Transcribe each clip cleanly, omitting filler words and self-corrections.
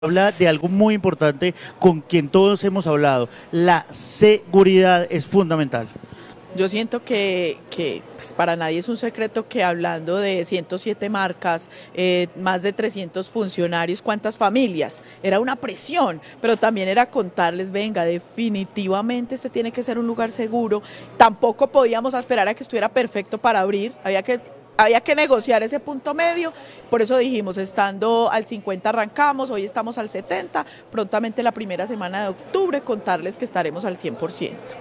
habla de algo muy importante con quien todos hemos hablado. La seguridad es fundamental. Yo siento que pues para nadie es un secreto que hablando de 107 marcas, más de 300 funcionarios, cuántas familias, era una presión, pero también era contarles, venga, definitivamente este tiene que ser un lugar seguro. Tampoco podíamos esperar a que estuviera perfecto para abrir, había que negociar ese punto medio, por eso dijimos, estando al 50 arrancamos, hoy estamos al 70, prontamente la primera semana de octubre contarles que estaremos al 100%.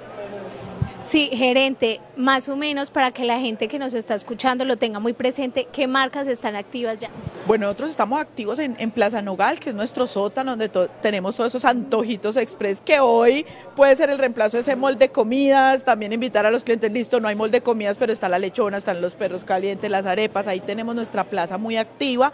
Sí, gerente, más o menos para que la gente que nos está escuchando lo tenga muy presente, ¿qué marcas están activas ya? Bueno, nosotros estamos activos en Plaza Nogal, que es nuestro sótano, donde tenemos todos esos antojitos express, que hoy puede ser el reemplazo de ese mall de comidas, también invitar a los clientes, listo, no hay mall de comidas, pero está la lechona, están los perros calientes, las arepas, ahí tenemos nuestra plaza muy activa,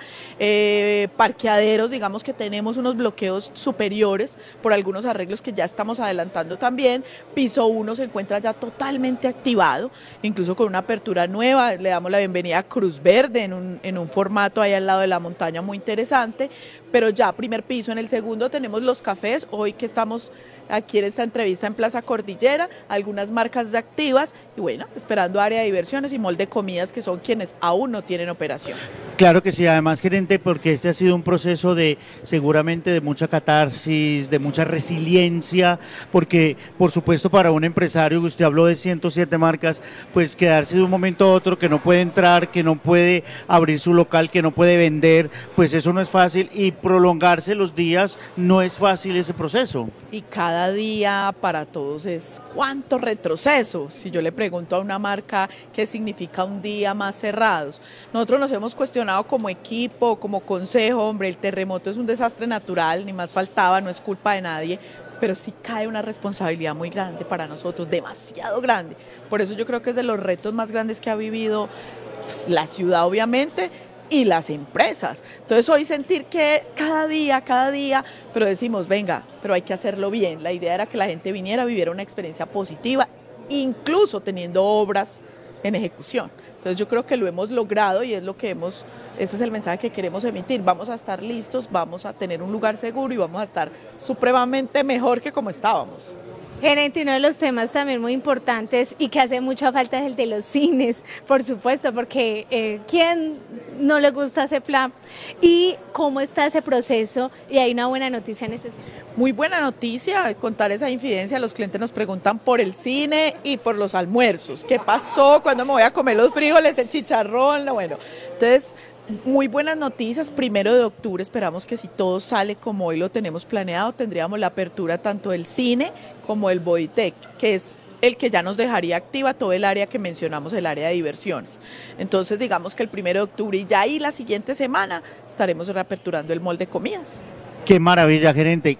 parqueaderos, digamos que tenemos unos bloqueos superiores por algunos arreglos que ya estamos adelantando también, piso 1 se encuentra ya totalmente activado, incluso con una apertura nueva, le damos la bienvenida a Cruz Verde en un formato ahí al lado de la montaña muy interesante, pero ya primer piso, en el segundo tenemos los cafés, hoy que estamos aquí en esta entrevista en Plaza Cordillera, algunas marcas ya activas y bueno, esperando área de diversiones y mall de comidas que son quienes aún no tienen operación. Claro que sí, además gerente, porque este ha sido un proceso de seguramente de mucha catarsis, de mucha resiliencia, porque por supuesto para un empresario, que usted habló de 107 marcas, pues quedarse de un momento a otro que no puede entrar, que no puede abrir su local, que no puede vender, pues eso no es fácil y prolongarse los días no es fácil ese proceso. Y cada día para todos es cuánto retroceso. Si yo le pregunto a una marca qué significa un día más cerrados, nosotros nos hemos cuestionado como equipo, como consejo, hombre, el terremoto es un desastre natural, ni más faltaba, no es culpa de nadie, pero sí cae una responsabilidad muy grande para nosotros, demasiado grande. Por eso yo creo que es de los retos más grandes que ha vivido pues, la ciudad, obviamente, y las empresas. Entonces hoy sentir que cada día, pero decimos, venga, pero hay que hacerlo bien. La idea era que la gente viniera, viviera una experiencia positiva, incluso teniendo obras en ejecución. Entonces yo creo que lo hemos logrado y es lo que ese es el mensaje que queremos emitir. Vamos a estar listos, vamos a tener un lugar seguro y vamos a estar supremamente mejor que como estábamos. Gerente, uno de los temas también muy importantes y que hace mucha falta es el de los cines, por supuesto, porque ¿quién no le gusta ese plan? ¿Y cómo está ese proceso? Y hay una buena noticia en ese sentido. Muy buena noticia, contar esa infidencia, los clientes nos preguntan por el cine y por los almuerzos, ¿qué pasó? ¿Cuándo me voy a comer los frijoles, el chicharrón? Bueno, entonces muy buenas noticias, 1 de octubre, esperamos que si todo sale como hoy lo tenemos planeado, tendríamos la apertura tanto del cine como del Bodytech, que es el que ya nos dejaría activa todo el área que mencionamos, el área de diversiones. Entonces digamos que el 1 de octubre y ya ahí la siguiente semana estaremos reaperturando el mall de comidas. Qué maravilla, gerente.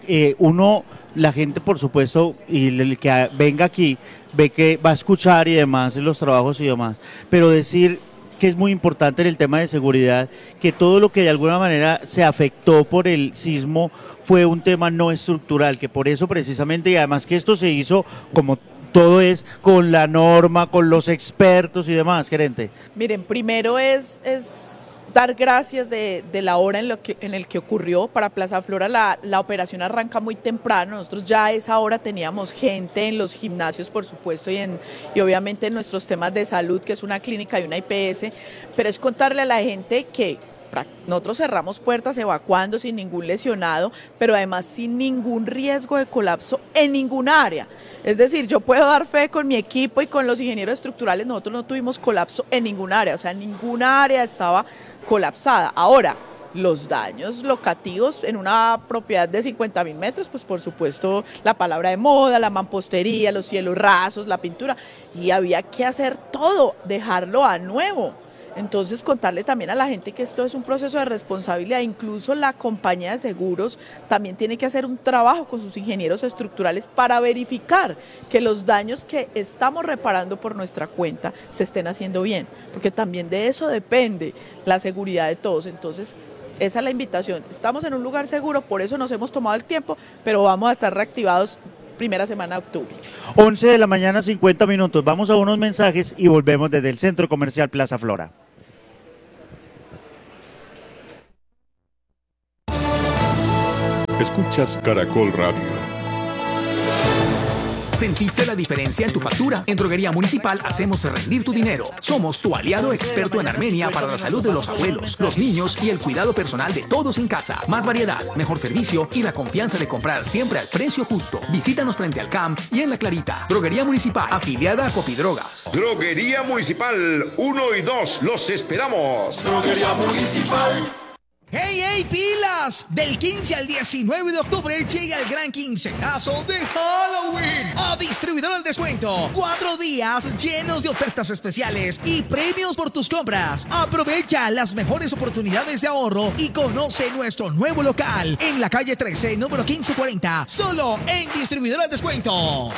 La gente, por supuesto, y el que venga aquí, ve que va a escuchar y demás, los trabajos y demás, pero decir que es muy importante en el tema de seguridad, que todo lo que de alguna manera se afectó por el sismo fue un tema no estructural, que por eso precisamente, y además que esto se hizo como todo es con la norma, con los expertos y demás, gerente. Miren, primero es dar gracias de la hora en el que ocurrió. Para Plaza Flora la operación arranca muy temprano, nosotros ya a esa hora teníamos gente en los gimnasios, por supuesto, y obviamente en nuestros temas de salud, que es una clínica y una IPS, pero es contarle a la gente que nosotros cerramos puertas evacuando sin ningún lesionado, pero además sin ningún riesgo de colapso en ninguna área. Es decir, yo puedo dar fe con mi equipo y con los ingenieros estructurales, nosotros no tuvimos colapso en ninguna área, o sea, ninguna área estaba colapsada. Ahora, los daños locativos en una propiedad de 50.000 metros, pues por supuesto la palabra de moda, la mampostería, los cielos rasos, la pintura, y había que hacer todo, dejarlo a nuevo. Entonces contarle también a la gente que esto es un proceso de responsabilidad, incluso la compañía de seguros también tiene que hacer un trabajo con sus ingenieros estructurales para verificar que los daños que estamos reparando por nuestra cuenta se estén haciendo bien, porque también de eso depende la seguridad de todos. Entonces esa es la invitación, estamos en un lugar seguro, por eso nos hemos tomado el tiempo, pero vamos a estar reactivados primera semana de octubre. 11 de la mañana, 50 minutos. Vamos a unos mensajes y volvemos desde el Centro Comercial Plaza Flora. Escuchas Caracol Radio. ¿Sentiste la diferencia en tu factura? En Droguería Municipal hacemos rendir tu dinero. Somos tu aliado experto en Armenia para la salud de los abuelos, los niños y el cuidado personal de todos en casa. Más variedad, mejor servicio y la confianza de comprar siempre al precio justo. Visítanos frente al CAMP y en La Clarita. Droguería Municipal, afiliada a Copidrogas. Droguería Municipal 1 y 2, los esperamos. Droguería Municipal. ¡Hey, hey, pilas! Del 15 al 19 de octubre llega el gran quincenazo de Halloween a Distribuidor al Descuento. 4 días llenos de ofertas especiales y premios por tus compras. Aprovecha las mejores oportunidades de ahorro y conoce nuestro nuevo local en la calle 13, número 1540, solo en Distribuidor al Descuento.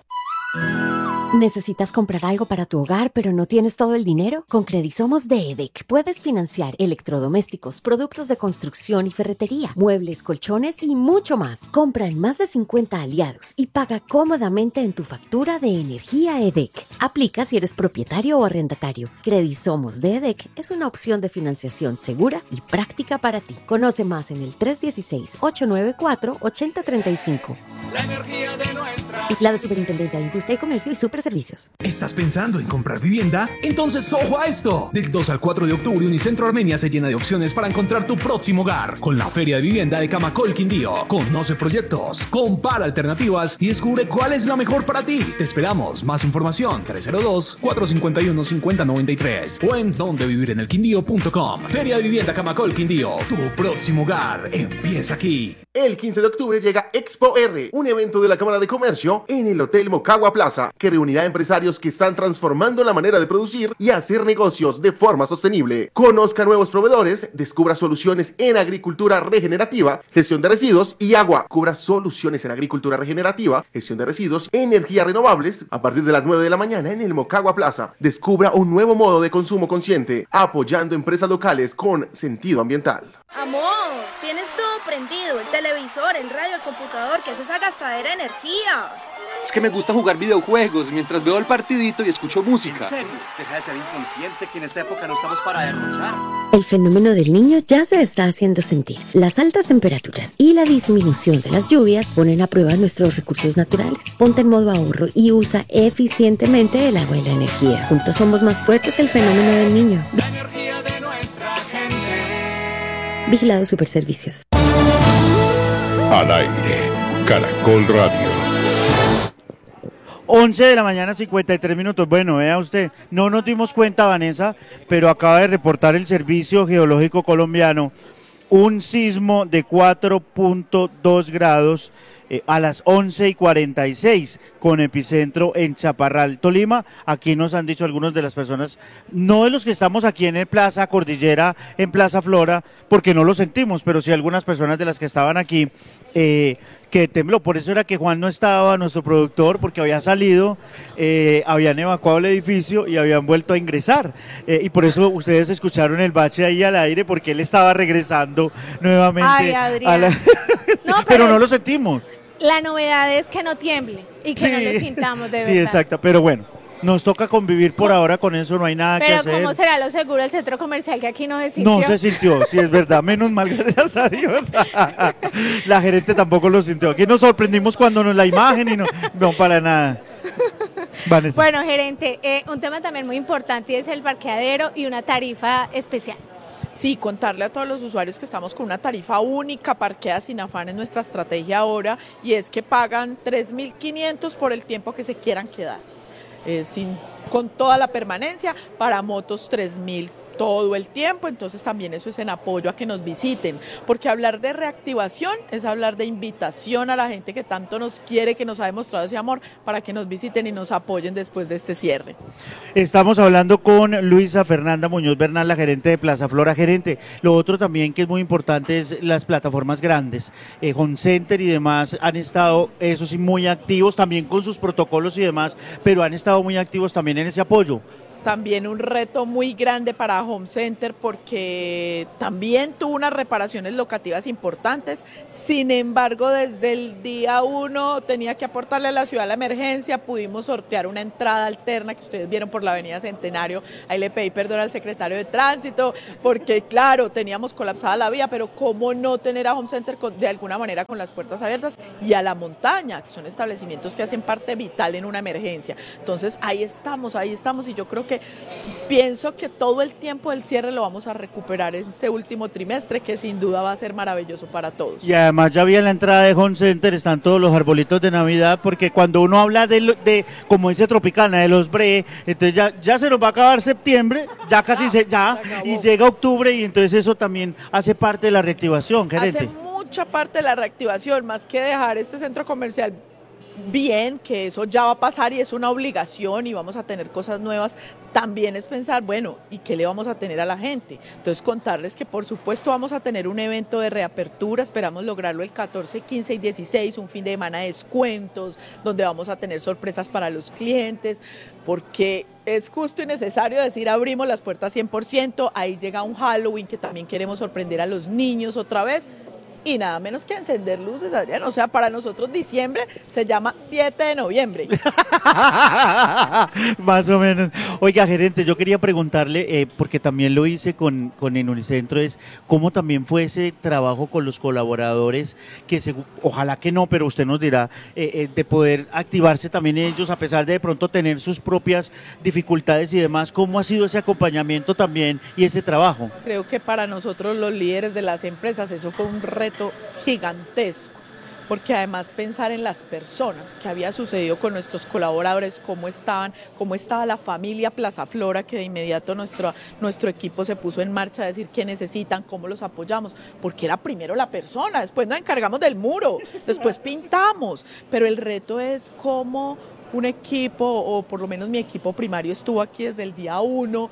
¿Necesitas comprar algo para tu hogar pero no tienes todo el dinero? Con Credisomos de EDEC puedes financiar electrodomésticos, productos de construcción y ferretería, muebles, colchones y mucho más. Compra en más de 50 aliados y paga cómodamente en tu factura de energía EDEC. Aplica si eres propietario o arrendatario. Credisomos de EDEC es una opción de financiación segura y práctica para ti. Conoce más en el 316-894-8035. La energía de nuestra... Vigilado Superintendencia de Industria y Comercio y Superservicios. ¿Estás pensando en comprar vivienda? Entonces ¡ojo a esto! Del 2 al 4 de octubre, Unicentro Armenia se llena de opciones para encontrar tu próximo hogar. Con la Feria de Vivienda de Camacol, Quindío. Conoce proyectos, compara alternativas y descubre cuál es la mejor para ti. Te esperamos. Más información 302-451-5093 o en dondevivirenelquindío.com. Feria de Vivienda Camacol, Quindío. Tu próximo hogar empieza aquí. El 15 de octubre llega Expo R, un evento de la Cámara de Comercio en el Hotel Mocagua Plaza, que reunirá a empresarios que están transformando la manera de producir y hacer negocios de forma sostenible. Conozca nuevos proveedores, descubra soluciones en agricultura regenerativa, gestión de residuos y agua. Cubra soluciones en agricultura regenerativa, gestión de residuos, energías renovables, a partir de las 9 de la mañana en el Mocagua Plaza. Descubra un nuevo modo de consumo consciente, apoyando empresas locales con sentido ambiental. Amor, tienes todo prendido, el televisor, el radio, el computador, ¿qué es esa gastadera de energía? Es que me gusta jugar videojuegos mientras veo el partidito y escucho música. ¿En serio? Deja de ser inconsciente, que en esta época no estamos para derrochar. El fenómeno del Niño ya se está haciendo sentir. Las altas temperaturas y la disminución de las lluvias ponen a prueba nuestros recursos naturales. Ponte en modo ahorro y usa eficientemente el agua y la energía. Juntos somos más fuertes que el fenómeno del Niño. La energía de nuestra gente. Vigilado Superservicios. Al aire, Caracol Radio. 11 de la mañana, 53 minutos. Bueno, vea usted, no nos dimos cuenta, Vanessa, pero acaba de reportar el Servicio Geológico Colombiano un sismo de 4.2 grados a las 11:46 con epicentro en Chaparral, Tolima. Aquí nos han dicho algunas de las personas, no de los que estamos aquí en el Plaza Cordillera, en Plaza Flora, porque no lo sentimos, pero sí algunas personas de las que estaban aquí que tembló. Por eso era que Juan no estaba, nuestro productor, porque había salido, habían evacuado el edificio y habían vuelto a ingresar. Y por eso ustedes escucharon el bache ahí al aire, porque él estaba regresando nuevamente. Ay, Adrián. No, pero no lo sentimos. La novedad es que no tiemble y que no lo sintamos de verdad. Sí, exacto, pero bueno, nos toca convivir por ahora con eso, no hay nada que hacer. Pero ¿cómo será lo seguro el centro comercial que aquí no se sintió? No se sintió, sí es verdad, menos mal, gracias a Dios. La gerente tampoco lo sintió. Aquí nos sorprendimos cuando nos la imagen y no para nada. Vanessa. Bueno, gerente, un tema también muy importante es el parqueadero y una tarifa especial. Sí, contarle a todos los usuarios que estamos con una tarifa única, parquea sin afán, es nuestra estrategia ahora, y es que pagan 3.500 por el tiempo que se quieran quedar, con toda la permanencia, para motos 3.000 todo el tiempo. Entonces también eso es en apoyo a que nos visiten, porque hablar de reactivación es hablar de invitación a la gente que tanto nos quiere, que nos ha demostrado ese amor, para que nos visiten y nos apoyen después de este cierre. Estamos hablando con Luisa Fernanda Muñoz Bernal, la gerente de Plaza Flora. Gerente, lo otro también que es muy importante es las plataformas grandes, Home Center y demás han estado, eso sí, muy activos también con sus protocolos y demás, pero han estado muy activos también en ese apoyo. también un reto muy grande para Home Center porque también tuvo unas reparaciones locativas importantes. Sin embargo, desde el día 1 tenía que aportarle a la ciudad la emergencia, pudimos sortear una entrada alterna que ustedes vieron por la avenida Centenario. Ahí le pedí perdón al secretario de Tránsito porque claro, teníamos colapsada la vía, pero cómo no tener a Home Center de alguna manera con las puertas abiertas, y a La Montaña, que son establecimientos que hacen parte vital en una emergencia. Entonces ahí estamos y yo creo que pienso que todo el tiempo del cierre lo vamos a recuperar en este último trimestre, que sin duda va a ser maravilloso para todos. Y además ya vi en la entrada de Home Center, están todos los arbolitos de Navidad, porque cuando uno habla de como dice Tropicana, de los BRE, entonces ya se nos va a acabar septiembre, ya casi se y llega octubre, y entonces eso también hace parte de la reactivación, gerente. Hace mucha parte de la reactivación, más que dejar este centro comercial bien, que eso ya va a pasar y es una obligación y vamos a tener cosas nuevas, también es pensar, bueno, ¿y qué le vamos a tener a la gente? Entonces contarles que por supuesto vamos a tener un evento de reapertura, esperamos lograrlo el 14, 15 y 16, un fin de semana de descuentos, donde vamos a tener sorpresas para los clientes, porque es justo y necesario decir abrimos las puertas 100%, ahí llega un Halloween que también queremos sorprender a los niños otra vez. Y nada menos que encender luces, Adrián. O sea, para nosotros diciembre se llama 7 de noviembre. Más o menos. Oiga, gerente, yo quería preguntarle, porque también lo hice con en Unicentro, es cómo también fue ese trabajo con los colaboradores, que ojalá que no, pero usted nos dirá, de poder activarse también ellos, a pesar de pronto tener sus propias dificultades y demás. ¿Cómo ha sido ese acompañamiento también y ese trabajo? Creo que para nosotros los líderes de las empresas eso fue un reto gigantesco, porque además pensar en las personas, que había sucedido con nuestros colaboradores, cómo estaba la familia Plaza Flora, que de inmediato nuestro equipo se puso en marcha a decir qué necesitan, cómo los apoyamos, porque era primero la persona, después nos encargamos del muro, después pintamos, pero el reto es cómo un equipo, o por lo menos mi equipo primario estuvo aquí desde el día 1,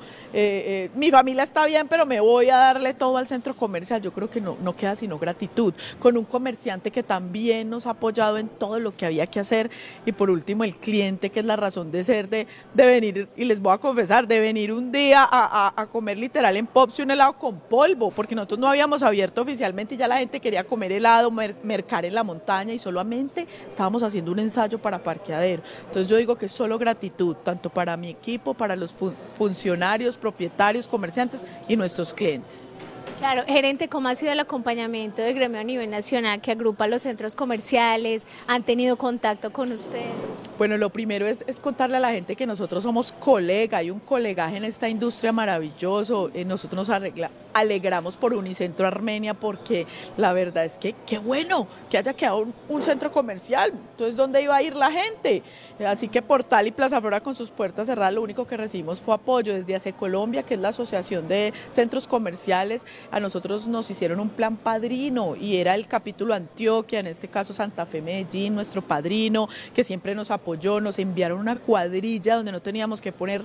mi familia está bien, pero me voy a darle todo al centro comercial. Yo creo que no queda sino gratitud, con un comerciante que también nos ha apoyado en todo lo que había que hacer, y por último el cliente, que es la razón de ser de venir, y les voy a confesar, de venir un día a comer literal en Popsi un helado con polvo, porque nosotros no habíamos abierto oficialmente y ya la gente quería comer helado, mercar en La Montaña, y solamente estábamos haciendo un ensayo para parqueadero. Entonces yo digo que solo gratitud, tanto para mi equipo, para los funcionarios, propietarios, comerciantes y nuestros clientes. Claro, gerente, ¿cómo ha sido el acompañamiento del gremio a nivel nacional que agrupa los centros comerciales? ¿Han tenido contacto con ustedes? Bueno, lo primero es contarle a la gente que nosotros somos colega, hay un colegaje en esta industria maravilloso. Nosotros nos alegramos por Unicentro Armenia, porque la verdad es que qué bueno que haya quedado un centro comercial. Entonces, ¿dónde iba a ir la gente? Así que Portal y Plaza Flora con sus puertas cerradas, lo único que recibimos fue apoyo desde ACE Colombia, que es la Asociación de Centros Comerciales. A nosotros nos hicieron un plan padrino y era el capítulo Antioquia, en este caso Santa Fe Medellín, nuestro padrino, que siempre nos apoyó. Nos enviaron una cuadrilla donde no teníamos que poner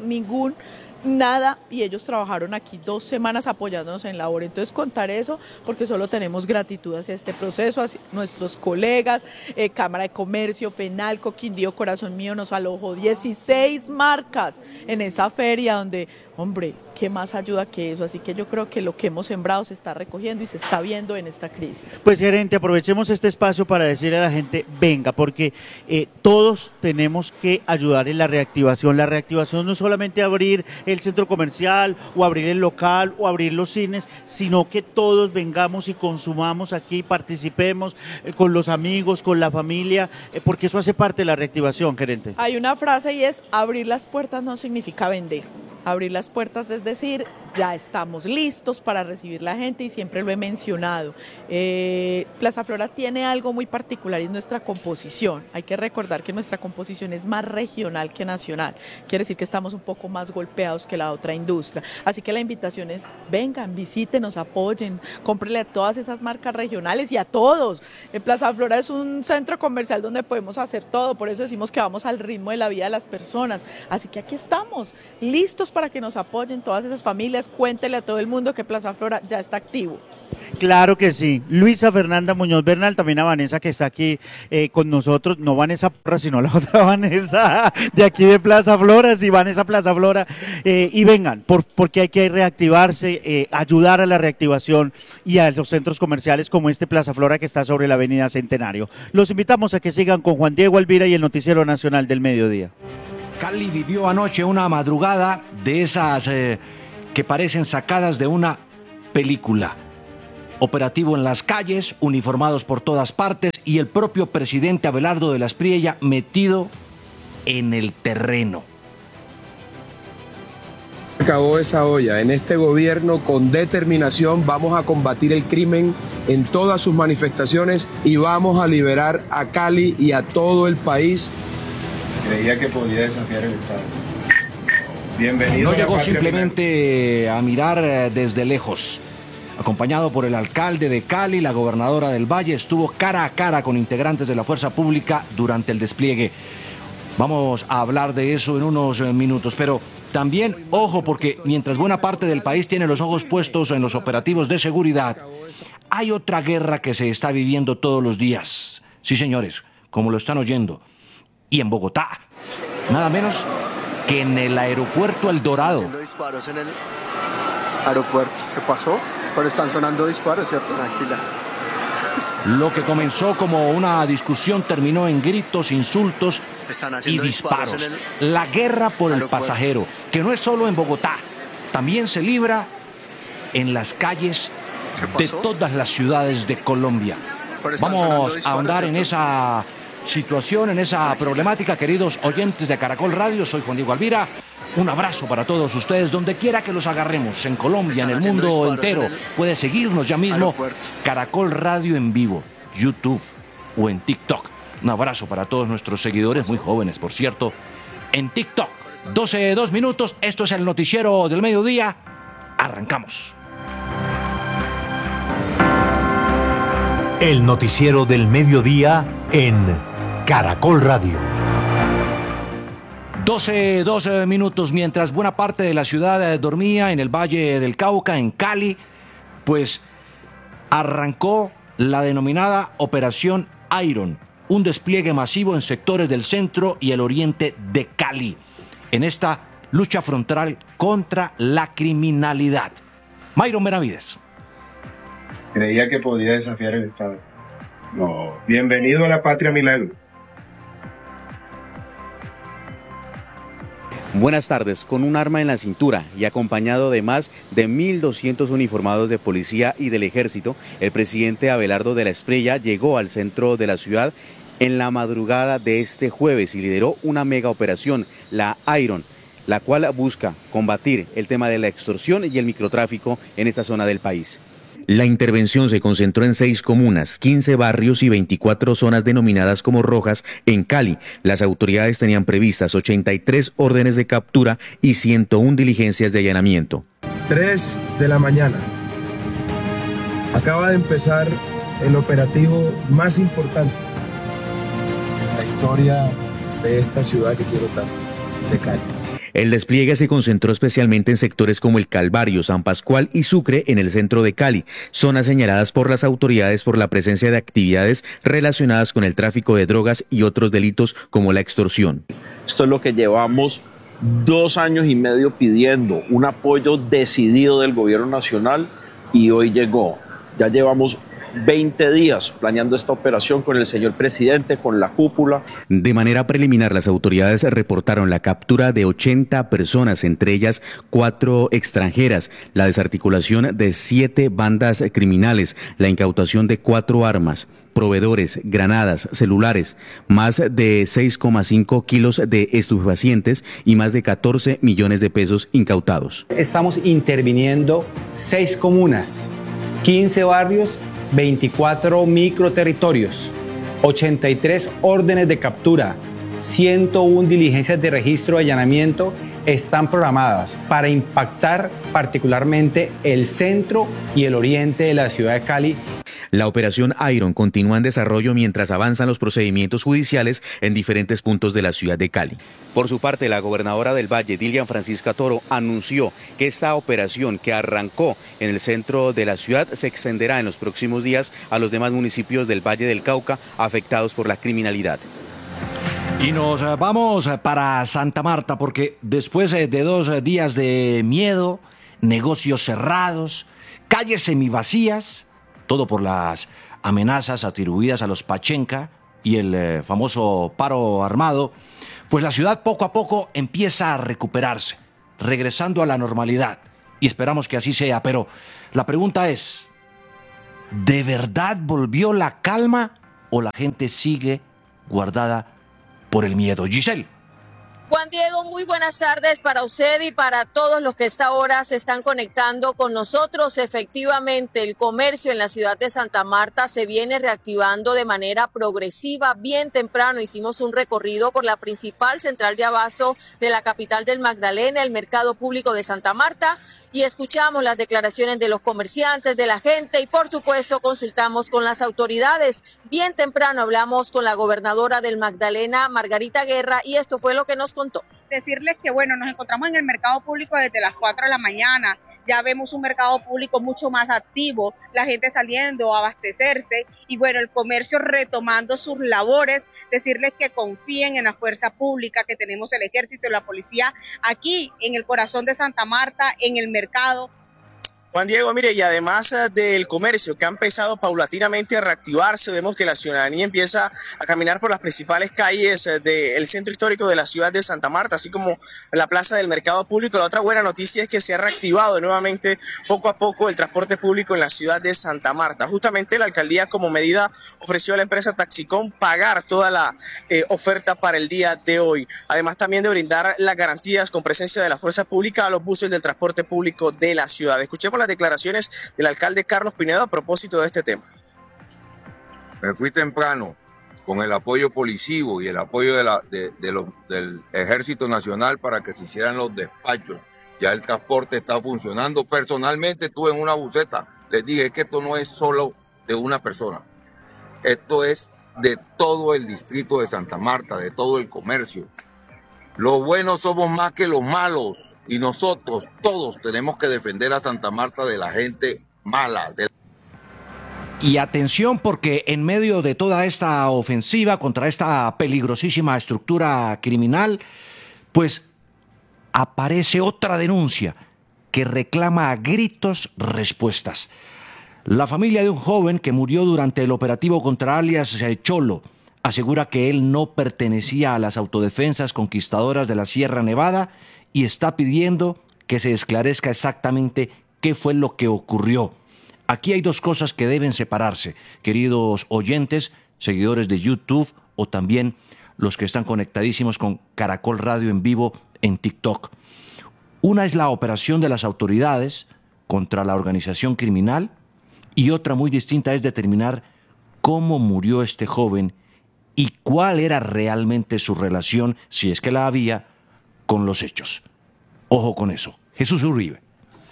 nada, y ellos trabajaron aquí 2 semanas apoyándonos en la obra. Entonces contar eso, porque solo tenemos gratitud hacia este proceso, hacia nuestros colegas, Cámara de Comercio, FENALCO, Quindío, Corazón Mío nos alojó 16 marcas en esa feria, donde, hombre, ¿qué más ayuda que eso? Así que yo creo que lo que hemos sembrado se está recogiendo y se está viendo en esta crisis. Pues gerente, aprovechemos este espacio para decirle a la gente, venga, porque todos tenemos que ayudar en la reactivación. La reactivación no es solamente abrir el centro comercial o abrir el local o abrir los cines, sino que todos vengamos y consumamos aquí, participemos con los amigos, con la familia, porque eso hace parte de la reactivación, gerente. Hay una frase y es: abrir las puertas no significa vender. Abrir las puertas es decir, ya estamos listos para recibir la gente, y siempre lo he mencionado. Plaza Flora tiene algo muy particular y es nuestra composición. Hay que recordar que nuestra composición es más regional que nacional. Quiere decir que estamos un poco más golpeados que la otra industria. Así que la invitación es: vengan, visítenos, apoyen, cómprenle a todas esas marcas regionales y a todos. Plaza Flora es un centro comercial donde podemos hacer todo, por eso decimos que vamos al ritmo de la vida de las personas. Así que aquí estamos, listos para que nos apoyen todas esas familias es cuéntele a todo el mundo que Plaza Flora ya está activo. Claro que sí. Luisa Fernanda Muñoz Bernal, también a Vanessa que está aquí con nosotros, no Vanessa Porra, sino la otra Vanessa de aquí de Plaza Flora, sí, Vanessa Plaza Flora, y vengan, porque hay que reactivarse, ayudar a la reactivación y a los centros comerciales como este Plaza Flora que está sobre la avenida Centenario. Los invitamos a que sigan con Juan Diego Alvira y el Noticiero Nacional del Mediodía. Cali vivió anoche una madrugada de esas que parecen sacadas de una película. Operativo en las calles, uniformados por todas partes y el propio presidente Abelardo de la Espriella metido en el terreno. Acabó esa olla. En este gobierno, con determinación, vamos a combatir el crimen en todas sus manifestaciones y vamos a liberar a Cali y a todo el país. Creía que podía desafiar el Estado. Bienvenido. No llegó simplemente a mirar desde lejos. Acompañado por el alcalde de Cali, la gobernadora del Valle, estuvo cara a cara con integrantes de la fuerza pública durante el despliegue. Vamos a hablar de eso en unos minutos, pero también, ojo, porque mientras buena parte del país tiene los ojos puestos en los operativos de seguridad, hay otra guerra que se está viviendo todos los días. Sí, señores, como lo están oyendo. Y en Bogotá, nada menos que en el aeropuerto El Dorado. Disparos en el aeropuerto. ¿Qué pasó? Pero están sonando disparos, ¿cierto? Tranquila. Lo que comenzó como una discusión terminó en gritos, insultos y disparos. La guerra por el pasajero, que no es solo en Bogotá, también se libra en las calles de todas las ciudades de Colombia. Vamos a ahondar en esa situación, en esa problemática, queridos oyentes de Caracol Radio. Soy Juan Diego Alvira. Un abrazo para todos ustedes, donde quiera que los agarremos, en Colombia, en el mundo entero. Puede seguirnos ya mismo, Caracol Radio en vivo, YouTube o en TikTok. Un abrazo para todos nuestros seguidores, muy jóvenes, por cierto, en TikTok. 12:02 minutos, esto es el Noticiero del Mediodía. Arrancamos. El Noticiero del Mediodía en Caracol Radio. 12 minutos, mientras buena parte de la ciudad dormía en el Valle del Cauca, en Cali, pues arrancó la denominada Operación Iron, un despliegue masivo en sectores del centro y el oriente de Cali, en esta lucha frontal contra la criminalidad. Mayron Benavides. Creía que podía desafiar el Estado. No. Bienvenido a la Patria Milagro. Buenas tardes. Con un arma en la cintura y acompañado de más de 1.200 uniformados de policía y del ejército, el presidente Abelardo de la Espriella llegó al centro de la ciudad en la madrugada de este jueves y lideró una mega operación, la Iron, la cual busca combatir el tema de la extorsión y el microtráfico en esta zona del país. La intervención se concentró en 6 comunas, 15 barrios y 24 zonas denominadas como rojas en Cali. Las autoridades tenían previstas 83 órdenes de captura y 101 diligencias de allanamiento. 3 de la mañana. Acaba de empezar el operativo más importante en la historia de esta ciudad que quiero tanto, de Cali. El despliegue se concentró especialmente en sectores como el Calvario, San Pascual y Sucre en el centro de Cali, zonas señaladas por las autoridades por la presencia de actividades relacionadas con el tráfico de drogas y otros delitos como la extorsión. Esto es lo que llevamos 2 años y medio pidiendo, un apoyo decidido del gobierno nacional y hoy llegó. Ya llevamos 20 días planeando esta operación con el señor presidente, con la cúpula. De manera preliminar, las autoridades reportaron la captura de 80 personas, entre ellas 4 extranjeras, la desarticulación de 7 bandas criminales, la incautación de 4 armas, proveedores, granadas, celulares, más de 6,5 kilos de estupefacientes y más de 14 millones de pesos incautados. Estamos interviniendo 6 comunas, 15 barrios, 24 microterritorios, 83 órdenes de captura, 101 diligencias de registro y allanamiento están programadas para impactar particularmente el centro y el oriente de la ciudad de Cali. La operación Iron continúa en desarrollo mientras avanzan los procedimientos judiciales en diferentes puntos de la ciudad de Cali. Por su parte, la gobernadora del Valle, Dilian Francisca Toro, anunció que esta operación que arrancó en el centro de la ciudad se extenderá en los próximos días a los demás municipios del Valle del Cauca afectados por la criminalidad. Y nos vamos para Santa Marta porque después de 2 días de miedo, negocios cerrados, calles semivacías, todo por las amenazas atribuidas a los Pachenca y el famoso paro armado, pues la ciudad poco a poco empieza a recuperarse, regresando a la normalidad. Y esperamos que así sea, pero la pregunta es, ¿de verdad volvió la calma o la gente sigue guardada por el miedo? Giselle. Juan Diego, muy buenas tardes para usted y para todos los que a esta hora se están conectando con nosotros. Efectivamente, el comercio en la ciudad de Santa Marta se viene reactivando de manera progresiva. Bien temprano hicimos un recorrido por la principal central de abasto de la capital del Magdalena, el mercado público de Santa Marta, y escuchamos las declaraciones de los comerciantes, de la gente y por supuesto consultamos con las autoridades. Bien temprano hablamos con la gobernadora del Magdalena, Margarita Guerra, y esto fue lo que nos contó. Decirles que bueno, nos encontramos en el mercado público desde las 4 de la mañana, ya vemos un mercado público mucho más activo, la gente saliendo a abastecerse y bueno, el comercio retomando sus labores, decirles que confíen en la fuerza pública, que tenemos el ejército y la policía aquí en el corazón de Santa Marta, en el mercado. Juan Diego, mire, y además del comercio que ha empezado paulatinamente a reactivarse, vemos que la ciudadanía empieza a caminar por las principales calles del centro histórico de la ciudad de Santa Marta, así como la plaza del mercado público. La otra buena noticia es que se ha reactivado nuevamente poco a poco el transporte público en la ciudad de Santa Marta. Justamente la alcaldía como medida ofreció a la empresa Taxicom pagar toda la oferta para el día de hoy. Además también de brindar las garantías con presencia de la fuerza pública a los buses del transporte público de la ciudad. Escuchemos las declaraciones del alcalde Carlos Pinedo a propósito de este tema. Me fui temprano con el apoyo policivo y el apoyo del Ejército Nacional para que se hicieran los despachos. Ya el transporte está funcionando. Personalmente estuve en una buseta. Les dije que esto no es solo de una persona. Esto es de todo el distrito de Santa Marta, de todo el comercio. Los buenos somos más que los malos y nosotros todos tenemos que defender a Santa Marta de la gente mala. Y atención porque en medio de toda esta ofensiva contra esta peligrosísima estructura criminal, pues aparece otra denuncia que reclama a gritos respuestas. La familia de un joven que murió durante el operativo contra alias Cholo asegura que él no pertenecía a las autodefensas conquistadoras de la Sierra Nevada y está pidiendo que se esclarezca exactamente qué fue lo que ocurrió. Aquí hay 2 cosas que deben separarse, queridos oyentes, seguidores de YouTube o también los que están conectadísimos con Caracol Radio en vivo en TikTok. Una es la operación de las autoridades contra la organización criminal y otra muy distinta es determinar cómo murió este joven y cuál era realmente su relación, si es que la había, con los hechos. Ojo con eso. Jesús Uribe.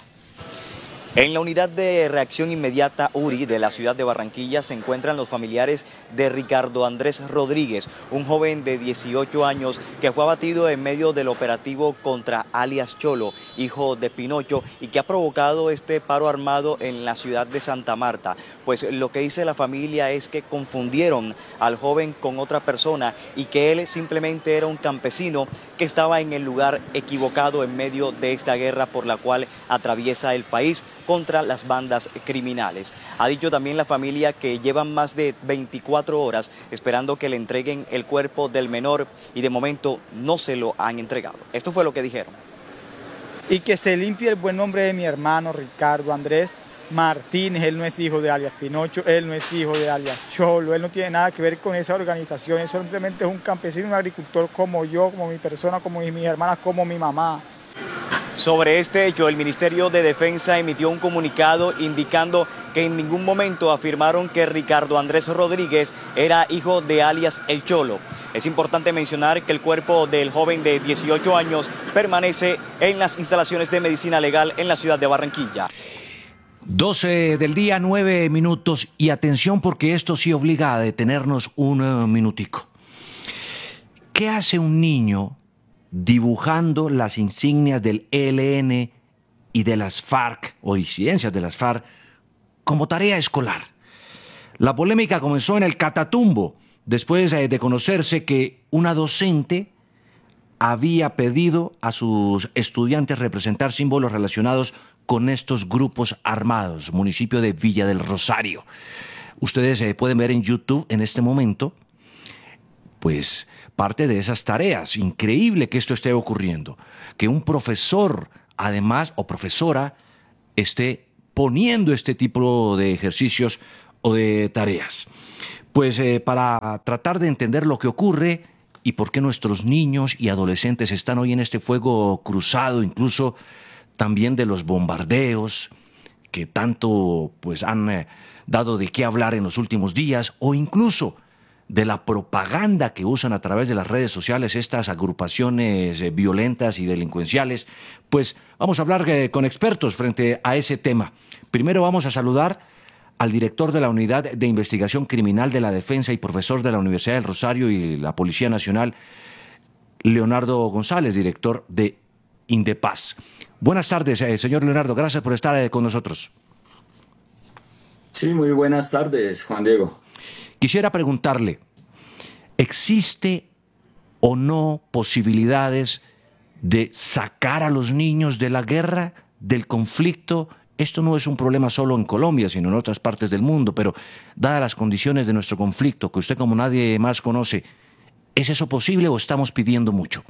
En la unidad de reacción inmediata URI de la ciudad de Barranquilla se encuentran los familiares de Ricardo Andrés Rodríguez, un joven de 18 años que fue abatido en medio del operativo contra alias Cholo, hijo de Pinocho, y que ha provocado este paro armado en la ciudad de Santa Marta. Pues lo que dice la familia es que confundieron al joven con otra persona y que él simplemente era un campesino que estaba en el lugar equivocado en medio de esta guerra por la cual atraviesa el país contra las bandas criminales. Ha dicho también la familia que llevan más de 24 horas esperando que le entreguen el cuerpo del menor y de momento no se lo han entregado. Esto fue lo que dijeron. Y que se limpie el buen nombre de mi hermano Ricardo Andrés Martínez. Él no es hijo de alias Pinocho, él no es hijo de alias Cholo, él no tiene nada que ver con esa organización, él simplemente es un campesino, un agricultor como yo, como mi persona, como mis hermanas, como mi mamá. Sobre este hecho, el Ministerio de Defensa emitió un comunicado indicando que en ningún momento afirmaron que Ricardo Andrés Rodríguez era hijo de alias El Cholo. Es importante mencionar que el cuerpo del joven de 18 años permanece en las instalaciones de medicina legal en la ciudad de Barranquilla. 12 del día, 9 minutos, y atención porque esto sí obliga a detenernos un minutico. ¿Qué hace un niño dibujando las insignias del ELN y de las FARC, o disidencias de las FARC, como tarea escolar? La polémica comenzó en el Catatumbo, después de conocerse que una docente había pedido a sus estudiantes representar símbolos relacionados con estos grupos armados, municipio de Villa del Rosario. Ustedes pueden ver en YouTube en este momento, pues, parte de esas tareas. Increíble que esto esté ocurriendo, que un profesor, además, o profesora, esté poniendo este tipo de ejercicios o de tareas. Pues para tratar de entender lo que ocurre y por qué nuestros niños y adolescentes están hoy en este fuego cruzado, incluso también de los bombardeos que tanto pues han dado de qué hablar en los últimos días, o incluso de la propaganda que usan a través de las redes sociales estas agrupaciones violentas y delincuenciales, pues vamos a hablar con expertos frente a ese tema. Primero vamos a saludar al director de la Unidad de Investigación Criminal de la Defensa y profesor de la Universidad del Rosario y la Policía Nacional, Leonardo González, director de Indepaz. Buenas tardes, señor Leonardo, gracias por estar con nosotros. Sí, muy buenas tardes, Juan Diego. Quisiera preguntarle, ¿existe o no posibilidades de sacar a los niños de la guerra, del conflicto? Esto no es un problema solo en Colombia, sino en otras partes del mundo, pero dadas las condiciones de nuestro conflicto, que usted como nadie más conoce, ¿es eso posible o estamos pidiendo mucho?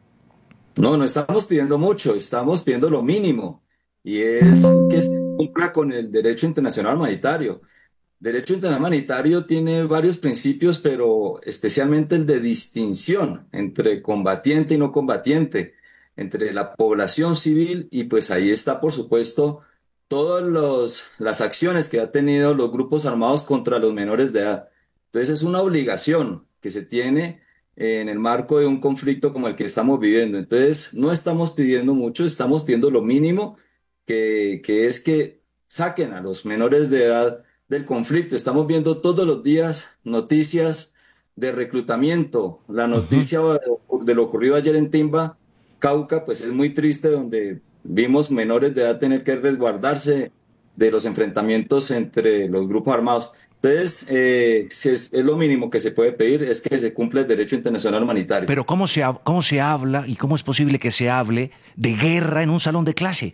No estamos pidiendo mucho, estamos pidiendo lo mínimo, y es que se cumpla con el derecho internacional humanitario. Derecho internacional humanitario tiene varios principios, pero especialmente el de distinción entre combatiente y no combatiente, entre la población civil, y pues ahí está, por supuesto, todas las acciones que han tenido los grupos armados contra los menores de edad. Entonces es una obligación que se tiene en el marco de un conflicto como el que estamos viviendo. Entonces no estamos pidiendo mucho, estamos pidiendo lo mínimo, que es que saquen a los menores de edad del conflicto. Estamos viendo todos los días noticias de reclutamiento. La noticia de lo ocurrido ayer en Timba, Cauca, pues es muy triste, donde vimos menores de edad tener que resguardarse de los enfrentamientos entre los grupos armados. Entonces, es lo mínimo que se puede pedir, es que se cumpla el derecho internacional humanitario. Pero ¿cómo se habla y cómo es posible que se hable de guerra en un salón de clase?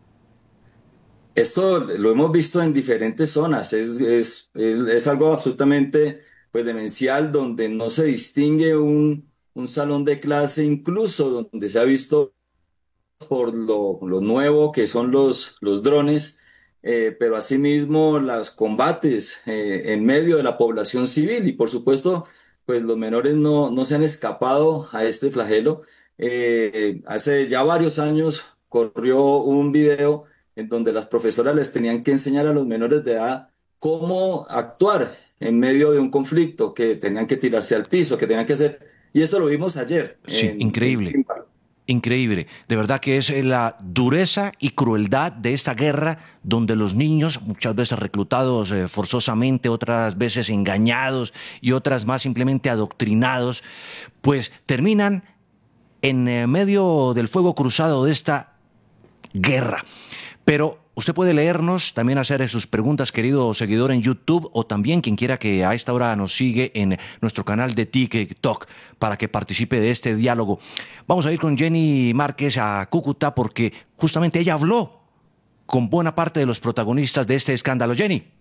Esto lo hemos visto en diferentes zonas, es algo absolutamente pues, demencial, donde no se distingue un salón de clase, incluso donde se ha visto por lo nuevo que son los drones, pero asimismo los combates en medio de la población civil, y por supuesto pues los menores no se han escapado a este flagelo. Hace ya varios años corrió un video en donde las profesoras les tenían que enseñar a los menores de edad cómo actuar en medio de un conflicto, que tenían que tirarse al piso, que tenían que hacer, y eso lo vimos ayer. Sí, increíble. Increíble, de verdad que es la dureza y crueldad de esta guerra, donde los niños, muchas veces reclutados forzosamente, otras veces engañados y otras más simplemente adoctrinados, pues terminan en medio del fuego cruzado de esta guerra. Pero usted puede leernos, también hacer sus preguntas, querido seguidor en YouTube, o también quien quiera que a esta hora nos sigue en nuestro canal de TikTok para que participe de este diálogo. Vamos a ir con Jenny Márquez a Cúcuta porque justamente ella habló con buena parte de los protagonistas de este escándalo. Jenny.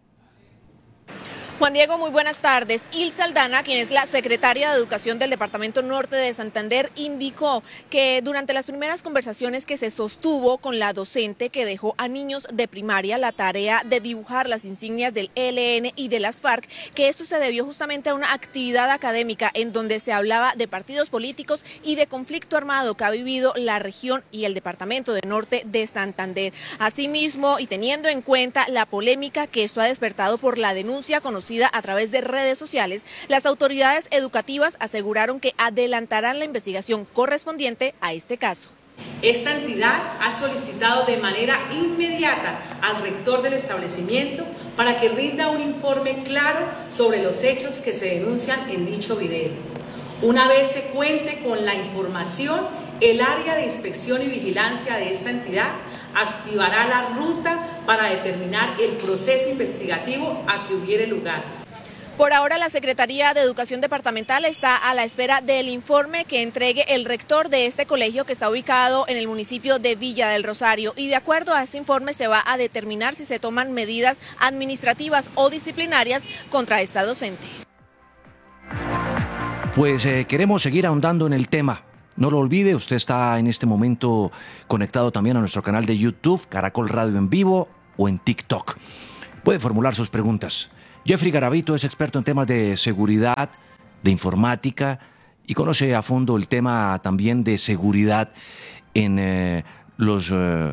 Juan Diego, muy buenas tardes. Ilse Aldana, quien es la secretaria de Educación del Departamento Norte de Santander, indicó que durante las primeras conversaciones que se sostuvo con la docente que dejó a niños de primaria la tarea de dibujar las insignias del ELN y de las FARC, que esto se debió justamente a una actividad académica en donde se hablaba de partidos políticos y de conflicto armado que ha vivido la región y el Departamento del Norte de Santander. Asimismo, y teniendo en cuenta la polémica que esto ha despertado por la denuncia conocida a través de redes sociales, las autoridades educativas aseguraron que adelantarán la investigación correspondiente a este caso. Esta entidad ha solicitado de manera inmediata al rector del establecimiento para que rinda un informe claro sobre los hechos que se denuncian en dicho video. Una vez se cuente con la información, el área de inspección y vigilancia de esta entidad activará la ruta para determinar el proceso investigativo a que hubiere lugar. Por ahora, la Secretaría de Educación Departamental está a la espera del informe que entregue el rector de este colegio que está ubicado en el municipio de Villa del Rosario. Y de acuerdo a este informe se va a determinar si se toman medidas administrativas o disciplinarias contra esta docente. Pues queremos seguir ahondando en el tema. No lo olvide, usted está en este momento conectado también a nuestro canal de YouTube, Caracol Radio en vivo o en TikTok. Puede formular sus preguntas. Jeffrey Garavito es experto en temas de seguridad, de informática y conoce a fondo el tema también de seguridad en los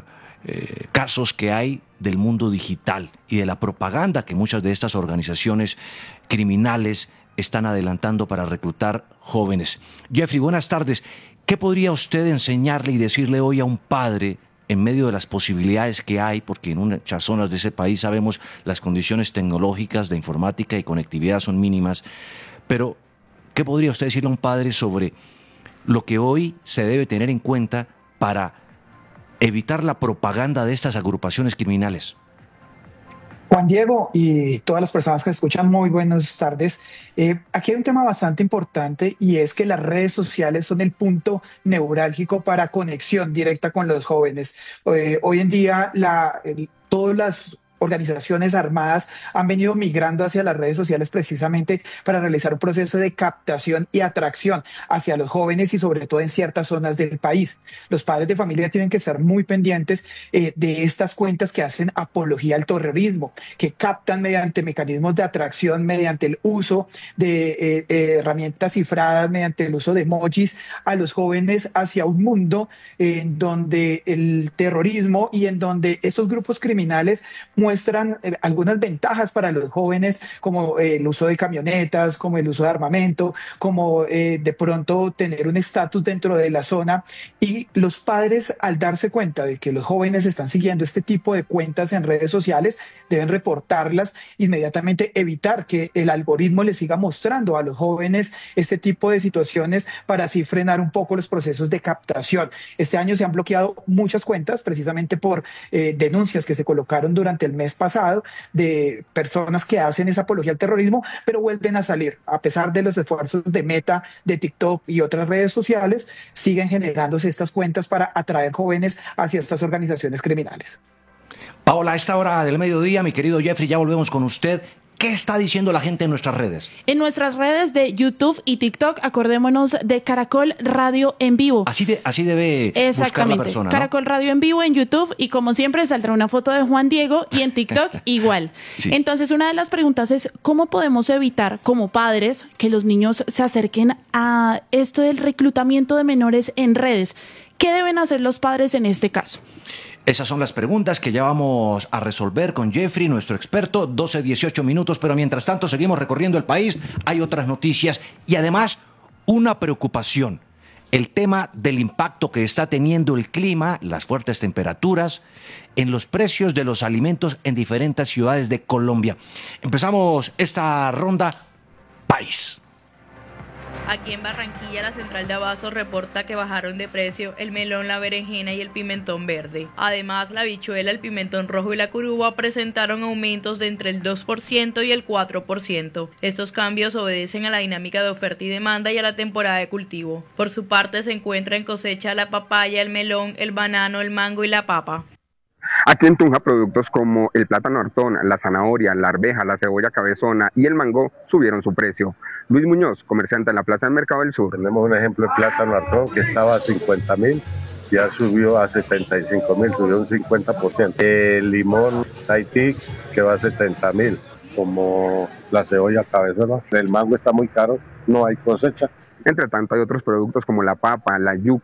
casos que hay del mundo digital y de la propaganda que muchas de estas organizaciones criminales están adelantando para reclutar jóvenes. Jeffrey, buenas tardes. ¿Qué podría usted enseñarle y decirle hoy a un padre en medio de las posibilidades que hay, porque en muchas zonas de ese país sabemos las condiciones tecnológicas de informática y conectividad son mínimas, pero ¿qué podría usted decirle a un padre sobre lo que hoy se debe tener en cuenta para evitar la propaganda de estas agrupaciones criminales? Juan Diego y todas las personas que escuchan, muy buenas tardes. Aquí hay un tema bastante importante y es que las redes sociales son el punto neurálgico para conexión directa con los jóvenes. Hoy en día todas las organizaciones armadas han venido migrando hacia las redes sociales precisamente para realizar un proceso de captación y atracción hacia los jóvenes y sobre todo en ciertas zonas del país. Los padres de familia tienen que estar muy pendientes de estas cuentas que hacen apología al terrorismo, que captan mediante mecanismos de atracción, mediante el uso de herramientas cifradas, mediante el uso de emojis a los jóvenes hacia un mundo en donde el terrorismo y en donde estos grupos criminales muestran algunas ventajas para los jóvenes, como el uso de camionetas, como el uso de armamento, como de pronto tener un estatus dentro de la zona. Y los padres, al darse cuenta de que los jóvenes están siguiendo este tipo de cuentas en redes sociales, deben reportarlas inmediatamente, evitar que el algoritmo les siga mostrando a los jóvenes este tipo de situaciones para así frenar un poco los procesos de captación. Este año se han bloqueado muchas cuentas precisamente por denuncias que se colocaron durante el mes pasado de personas que hacen esa apología al terrorismo, pero vuelven a salir. A pesar de los esfuerzos de Meta, de TikTok y otras redes sociales, siguen generándose estas cuentas para atraer jóvenes hacia estas organizaciones criminales. Paola, a esta hora del mediodía, mi querido Jeffrey, ya volvemos con usted. ¿Qué está diciendo la gente en nuestras redes? En nuestras redes de YouTube y TikTok, acordémonos de Caracol Radio en vivo. Así debe buscar la persona, ¿no? Caracol Radio en vivo en YouTube y como siempre saldrá una foto de Juan Diego y en TikTok igual. Sí. Entonces una de las preguntas es ¿cómo podemos evitar como padres que los niños se acerquen a esto del reclutamiento de menores en redes? ¿Qué deben hacer los padres en este caso? Esas son las preguntas que ya vamos a resolver con Jeffrey, nuestro experto, 12-18 minutos, pero mientras tanto seguimos recorriendo el país, hay otras noticias y además una preocupación, el tema del impacto que está teniendo el clima, las fuertes temperaturas, en los precios de los alimentos en diferentes ciudades de Colombia. Empezamos esta ronda país. Aquí en Barranquilla, la central de Abastos reporta que bajaron de precio el melón, la berenjena y el pimentón verde. Además, la habichuela, el pimentón rojo y la curuba presentaron aumentos de entre el 2% y el 4%. Estos cambios obedecen a la dinámica de oferta y demanda y a la temporada de cultivo. Por su parte, se encuentra en cosecha la papaya, el melón, el banano, el mango y la papa. Aquí en Tunja, productos como el plátano hartón, la zanahoria, la arveja, la cebolla cabezona y el mango subieron su precio. Luis Muñoz, comerciante en la Plaza del Mercado del Sur. Tenemos un ejemplo de plátano hartón que estaba a 50.000, ya subió a 75.000, subió un 50%. El limón Tahití que va a 70.000, como la cebolla cabezona. El mango está muy caro, no hay cosecha. Entre tanto, hay otros productos como la papa, la yuca,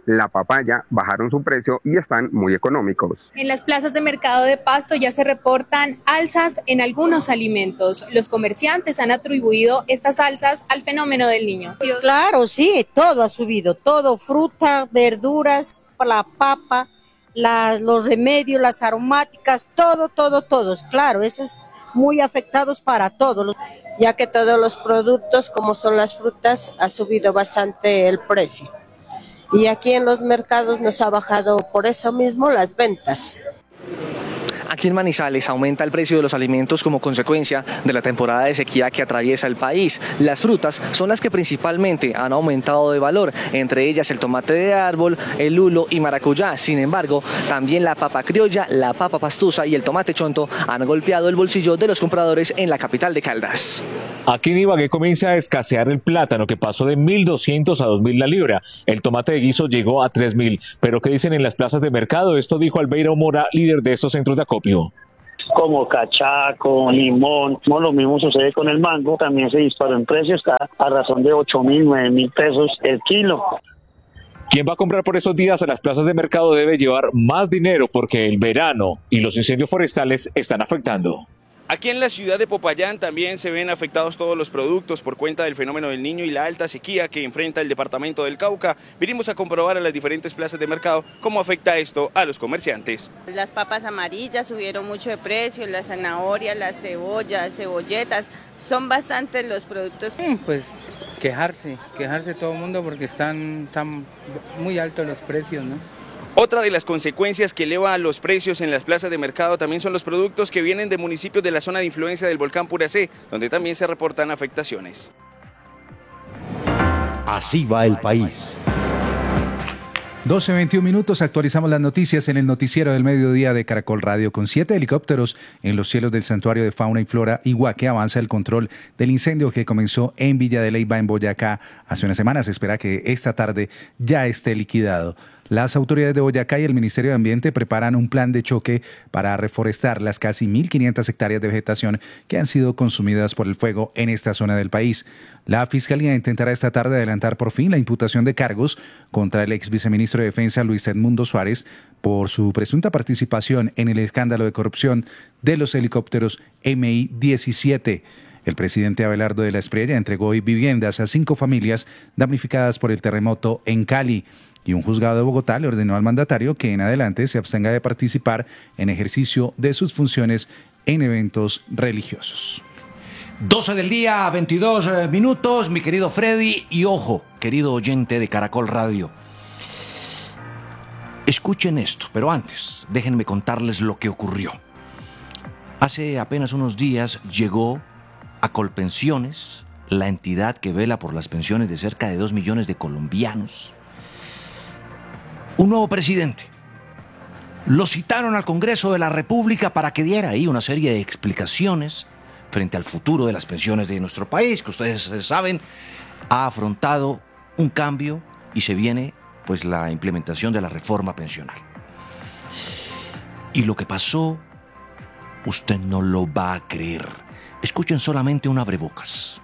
la papaya bajaron su precio y están muy económicos. En las plazas de mercado de Pasto ya se reportan alzas en algunos alimentos. Los comerciantes han atribuido estas alzas al fenómeno del Niño. Claro, sí, todo ha subido, todo, fruta, verduras, la papa, los remedios, las aromáticas, todos, claro, esos muy afectados para todos, ya que todos los productos, como son las frutas, ha subido bastante el precio. Y aquí en los mercados nos ha bajado por eso mismo las ventas. Aquí en Manizales aumenta el precio de los alimentos como consecuencia de la temporada de sequía que atraviesa el país. Las frutas son las que principalmente han aumentado de valor, entre ellas el tomate de árbol, el lulo y maracuyá. Sin embargo, también la papa criolla, la papa pastusa y el tomate chonto han golpeado el bolsillo de los compradores en la capital de Caldas. Aquí en Ibagué comienza a escasear el plátano, que pasó de 1.200 a 2.000 la libra. El tomate de guiso llegó a 3.000. Pero ¿qué dicen en las plazas de mercado? Esto dijo Albeiro Mora, líder de estos centros de acopio. Como cachaco, limón, no, lo mismo sucede con el mango, también se disparó en precio, está a razón de 8.000, 9.000 pesos el kilo. Quien va a comprar por esos días a las plazas de mercado debe llevar más dinero porque el verano y los incendios forestales están afectando. Aquí en la ciudad de Popayán también se ven afectados todos los productos por cuenta del fenómeno del Niño y la alta sequía que enfrenta el departamento del Cauca. Vinimos a comprobar a las diferentes plazas de mercado cómo afecta esto a los comerciantes. Las papas amarillas subieron mucho de precio, las zanahorias, las cebollas, cebolletas, son bastantes los productos. Pues quejarse todo el mundo porque están muy altos los precios, ¿no? Otra de las consecuencias que eleva los precios en las plazas de mercado también son los productos que vienen de municipios de la zona de influencia del volcán Puracé, donde también se reportan afectaciones. Así va el país. 12:21 minutos, actualizamos las noticias en el noticiero del mediodía de Caracol Radio. Con 7 helicópteros en los cielos del Santuario de Fauna y Flora Iguaque avanza el control del incendio que comenzó en Villa de Leyva, en Boyacá, hace unas semanas. Se espera que esta tarde ya esté liquidado. Las autoridades de Boyacá y el Ministerio de Ambiente preparan un plan de choque para reforestar las casi 1.500 hectáreas de vegetación que han sido consumidas por el fuego en esta zona del país. La Fiscalía intentará esta tarde adelantar por fin la imputación de cargos contra el ex viceministro de Defensa Luis Edmundo Suárez por su presunta participación en el escándalo de corrupción de los helicópteros Mi-17. El presidente Abelardo de la Espriella entregó hoy viviendas a 5 familias damnificadas por el terremoto en Cali. Y un juzgado de Bogotá le ordenó al mandatario que en adelante se abstenga de participar en ejercicio de sus funciones en eventos religiosos. 12 del día, 22 minutos, mi querido Freddy. Y ojo, querido oyente de Caracol Radio, escuchen esto, pero antes déjenme contarles lo que ocurrió. Hace apenas unos días llegó a Colpensiones, la entidad que vela por las pensiones de cerca de 2 millones de colombianos, un nuevo presidente. Lo citaron al Congreso de la República para que diera ahí una serie de explicaciones frente al futuro de las pensiones de nuestro país, que ustedes saben, ha afrontado un cambio y se viene pues la implementación de la reforma pensional. Y lo que pasó, usted no lo va a creer. Escuchen solamente un abrebocas.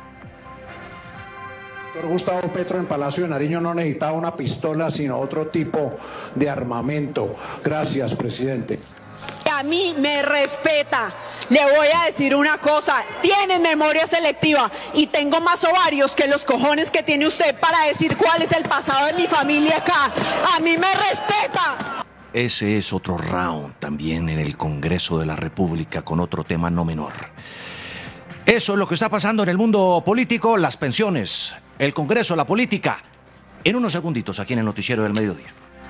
Gustavo Petro en Palacio de Nariño no necesitaba una pistola, sino otro tipo de armamento. Gracias, presidente. A mí me respeta. Le voy a decir una cosa, tienen memoria selectiva y tengo más ovarios que los cojones que tiene usted para decir cuál es el pasado de mi familia acá. A mí me respeta. Ese es otro round también en el Congreso de la República con otro tema no menor. Eso es lo que está pasando en el mundo político, las pensiones, el Congreso, la política. En unos segunditos aquí en el Noticiero del Mediodía.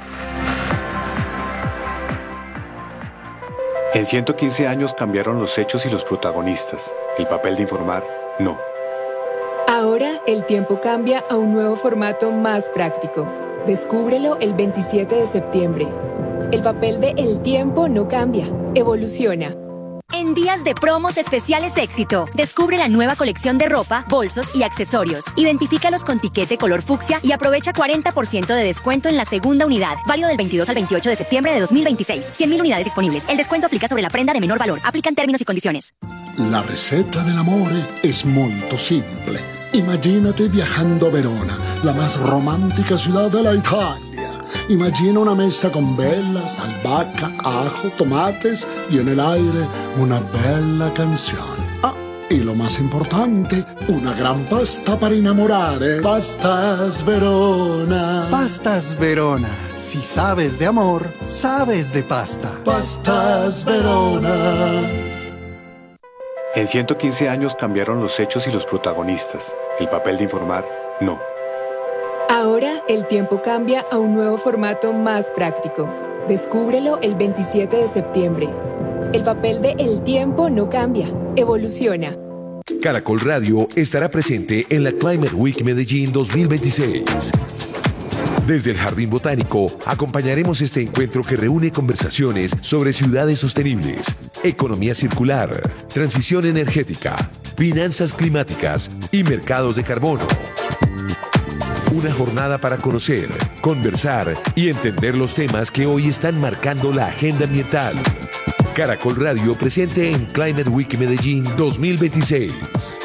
En 115 años cambiaron los hechos y los protagonistas. El papel de informar, no. Ahora el tiempo cambia a un nuevo formato más práctico. Descúbrelo el 27 de septiembre. El papel de El Tiempo no cambia, evoluciona. En días de promos especiales Éxito, descubre la nueva colección de ropa, bolsos y accesorios. Identifícalos con tiquete color fucsia y aprovecha 40% de descuento en la segunda unidad. Válido del 22 al 28 de septiembre de 2026. 100.000 unidades disponibles. El descuento aplica sobre la prenda de menor valor. Aplican términos y condiciones. La receta dell'amore es molto simple. Imagínate viajando a Verona, la más romántica ciudad de la Italia. Imagina una mesa con velas, albahaca, ajo, tomates y en el aire una bella canción. Ah, y lo más importante, una gran pasta para enamorar, ¿eh? Pastas Verona. Pastas Verona. Si sabes de amor, sabes de pasta. Pastas Verona. En 115 años cambiaron los hechos y los protagonistas. El papel de informar, no. Ahora el tiempo cambia a un nuevo formato más práctico. Descúbrelo el 27 de septiembre. El papel de El tiempo no cambia, evoluciona. Caracol Radio estará presente en la Climate Week Medellín 2026. Desde el Jardín Botánico acompañaremos este encuentro que reúne conversaciones sobre ciudades sostenibles, economía circular, transición energética, finanzas climáticas y mercados de carbono. Una jornada para conocer, conversar y entender los temas que hoy están marcando la agenda ambiental. Caracol Radio presente en Climate Week Medellín 2026.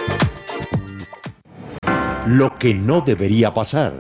Lo que no debería pasar.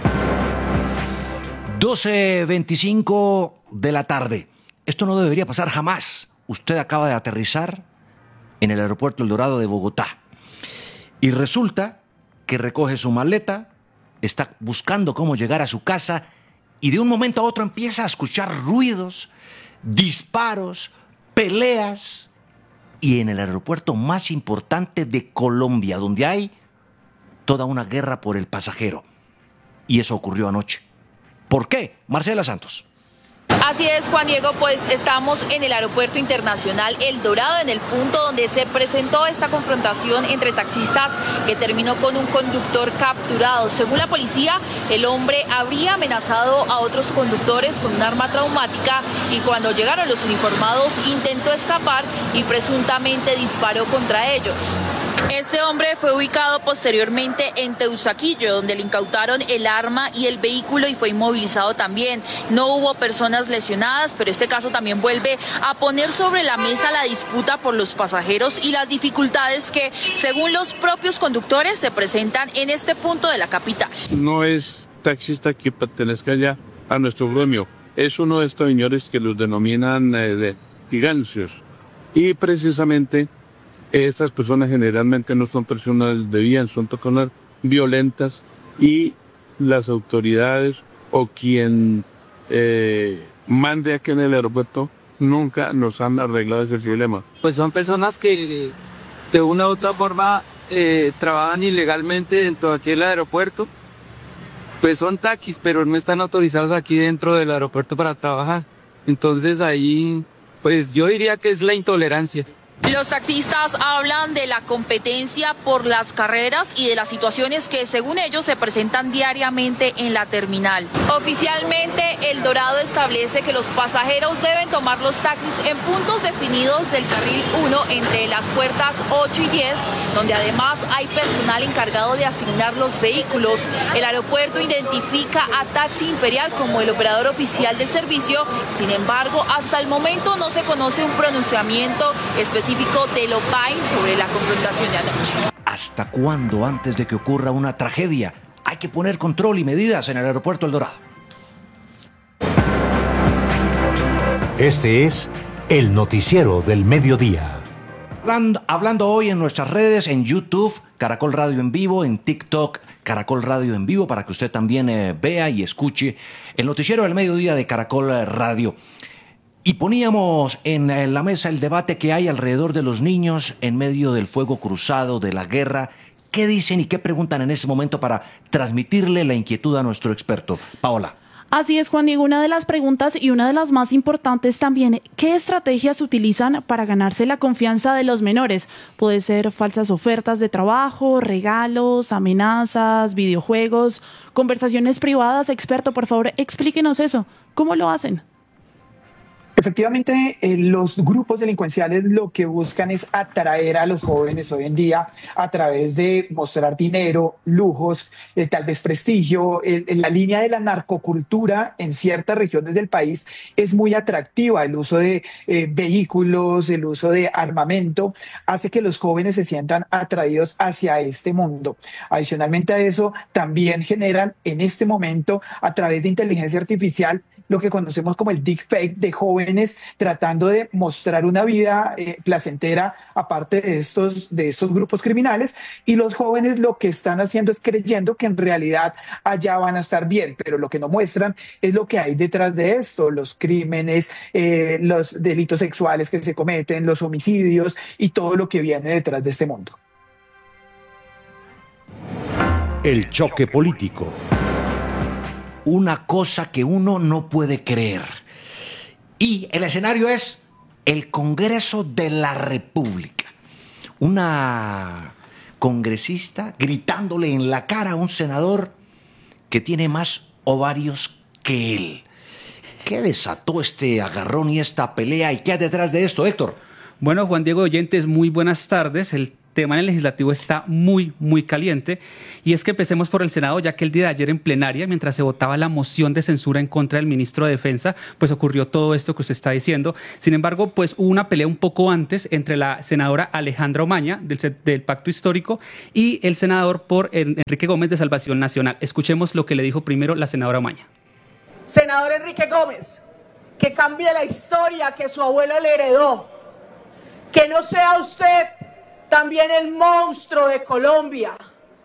12:25 de la tarde. Esto no debería pasar jamás. Usted acaba de aterrizar en el aeropuerto El Dorado de Bogotá. Y resulta que recoge su maleta, está buscando cómo llegar a su casa y de un momento a otro empieza a escuchar ruidos, disparos, peleas. Y en el aeropuerto más importante de Colombia, donde hay toda una guerra por el pasajero. Y eso ocurrió anoche. ¿Por qué? Marcela Santos. Así es, Juan Diego, pues estamos en el Aeropuerto Internacional El Dorado, en el punto donde se presentó esta confrontación entre taxistas que terminó con un conductor capturado. Según la policía, el hombre habría amenazado a otros conductores con un arma traumática y cuando llegaron los uniformados intentó escapar y presuntamente disparó contra ellos. Este hombre fue ubicado posteriormente en Teusaquillo, donde le incautaron el arma y el vehículo y fue inmovilizado también. No hubo personas lesionadas, pero este caso también vuelve a poner sobre la mesa la disputa por los pasajeros y las dificultades que, según los propios conductores, se presentan en este punto de la capital. No es taxista que pertenezca ya a nuestro gremio, es uno de estos señores que los denominan de gigancios. Y precisamente estas personas generalmente no son personas de bien, son personas violentas y las autoridades o quien mande aquí en el aeropuerto nunca nos han arreglado ese problema. Pues son personas que de una u otra forma trabajan ilegalmente dentro de aquí del aeropuerto. Pues son taxis, pero no están autorizados aquí dentro del aeropuerto para trabajar. Entonces ahí, pues yo diría que es la intolerancia. Los taxistas hablan de la competencia por las carreras y de las situaciones que, según ellos, se presentan diariamente en la terminal. Oficialmente, El Dorado establece que los pasajeros deben tomar los taxis en puntos definidos del carril 1 entre las puertas 8 y 10, donde además hay personal encargado de asignar los vehículos. El aeropuerto identifica a Taxi Imperial como el operador oficial del servicio. Sin embargo, hasta el momento no se conoce un pronunciamiento específico de l'OPAI sobre la confrontación de anoche. ¿Hasta cuándo, antes de que ocurra una tragedia, hay que poner control y medidas en el aeropuerto El Dorado? Este es el noticiero del mediodía. Hablando hoy en nuestras redes, en YouTube, Caracol Radio en vivo, en TikTok, Caracol Radio en vivo, para que usted también vea y escuche el noticiero del mediodía de Caracol Radio. Y poníamos en la mesa el debate que hay alrededor de los niños en medio del fuego cruzado, de la guerra. ¿Qué dicen y qué preguntan en ese momento para transmitirle la inquietud a nuestro experto? Paola. Así es, Juan Diego, una de las preguntas y una de las más importantes también, ¿qué estrategias utilizan para ganarse la confianza de los menores? Puede ser falsas ofertas de trabajo, regalos, amenazas, videojuegos, conversaciones privadas. Experto, por favor, explíquenos eso. ¿Cómo lo hacen? Efectivamente, los grupos delincuenciales lo que buscan es atraer a los jóvenes hoy en día a través de mostrar dinero, lujos, tal vez prestigio. En la línea de la narcocultura en ciertas regiones del país es muy atractiva. El uso de vehículos, el uso de armamento hace que los jóvenes se sientan atraídos hacia este mundo. Adicionalmente a eso, también generan en este momento, a través de inteligencia artificial, lo que conocemos como el deepfake de jóvenes tratando de mostrar una vida placentera aparte de estos grupos criminales, y los jóvenes lo que están haciendo es creyendo que en realidad allá van a estar bien, pero lo que no muestran es lo que hay detrás de esto, los crímenes, los delitos sexuales que se cometen, los homicidios y todo lo que viene detrás de este mundo. El choque político. Una cosa que uno no puede creer. Y el escenario es el Congreso de la República. Una congresista gritándole en la cara a un senador que tiene más ovarios que él. ¿Qué desató este agarrón y esta pelea? ¿Y qué hay detrás de esto, Héctor? Bueno, Juan Diego Oyentes, muy buenas tardes. El tema en el legislativo está muy caliente, y es que empecemos por el Senado, ya que el día de ayer en plenaria, mientras se votaba la moción de censura en contra del ministro de Defensa, pues ocurrió todo esto que usted está diciendo. Sin embargo, pues hubo una pelea un poco antes entre la senadora Alejandra Omaña del Pacto Histórico y el senador por Enrique Gómez de Salvación Nacional. Escuchemos lo que le dijo primero la senadora Omaña. Senador Enrique Gómez, que cambie la historia que su abuelo le heredó, que no sea usted también el monstruo de Colombia.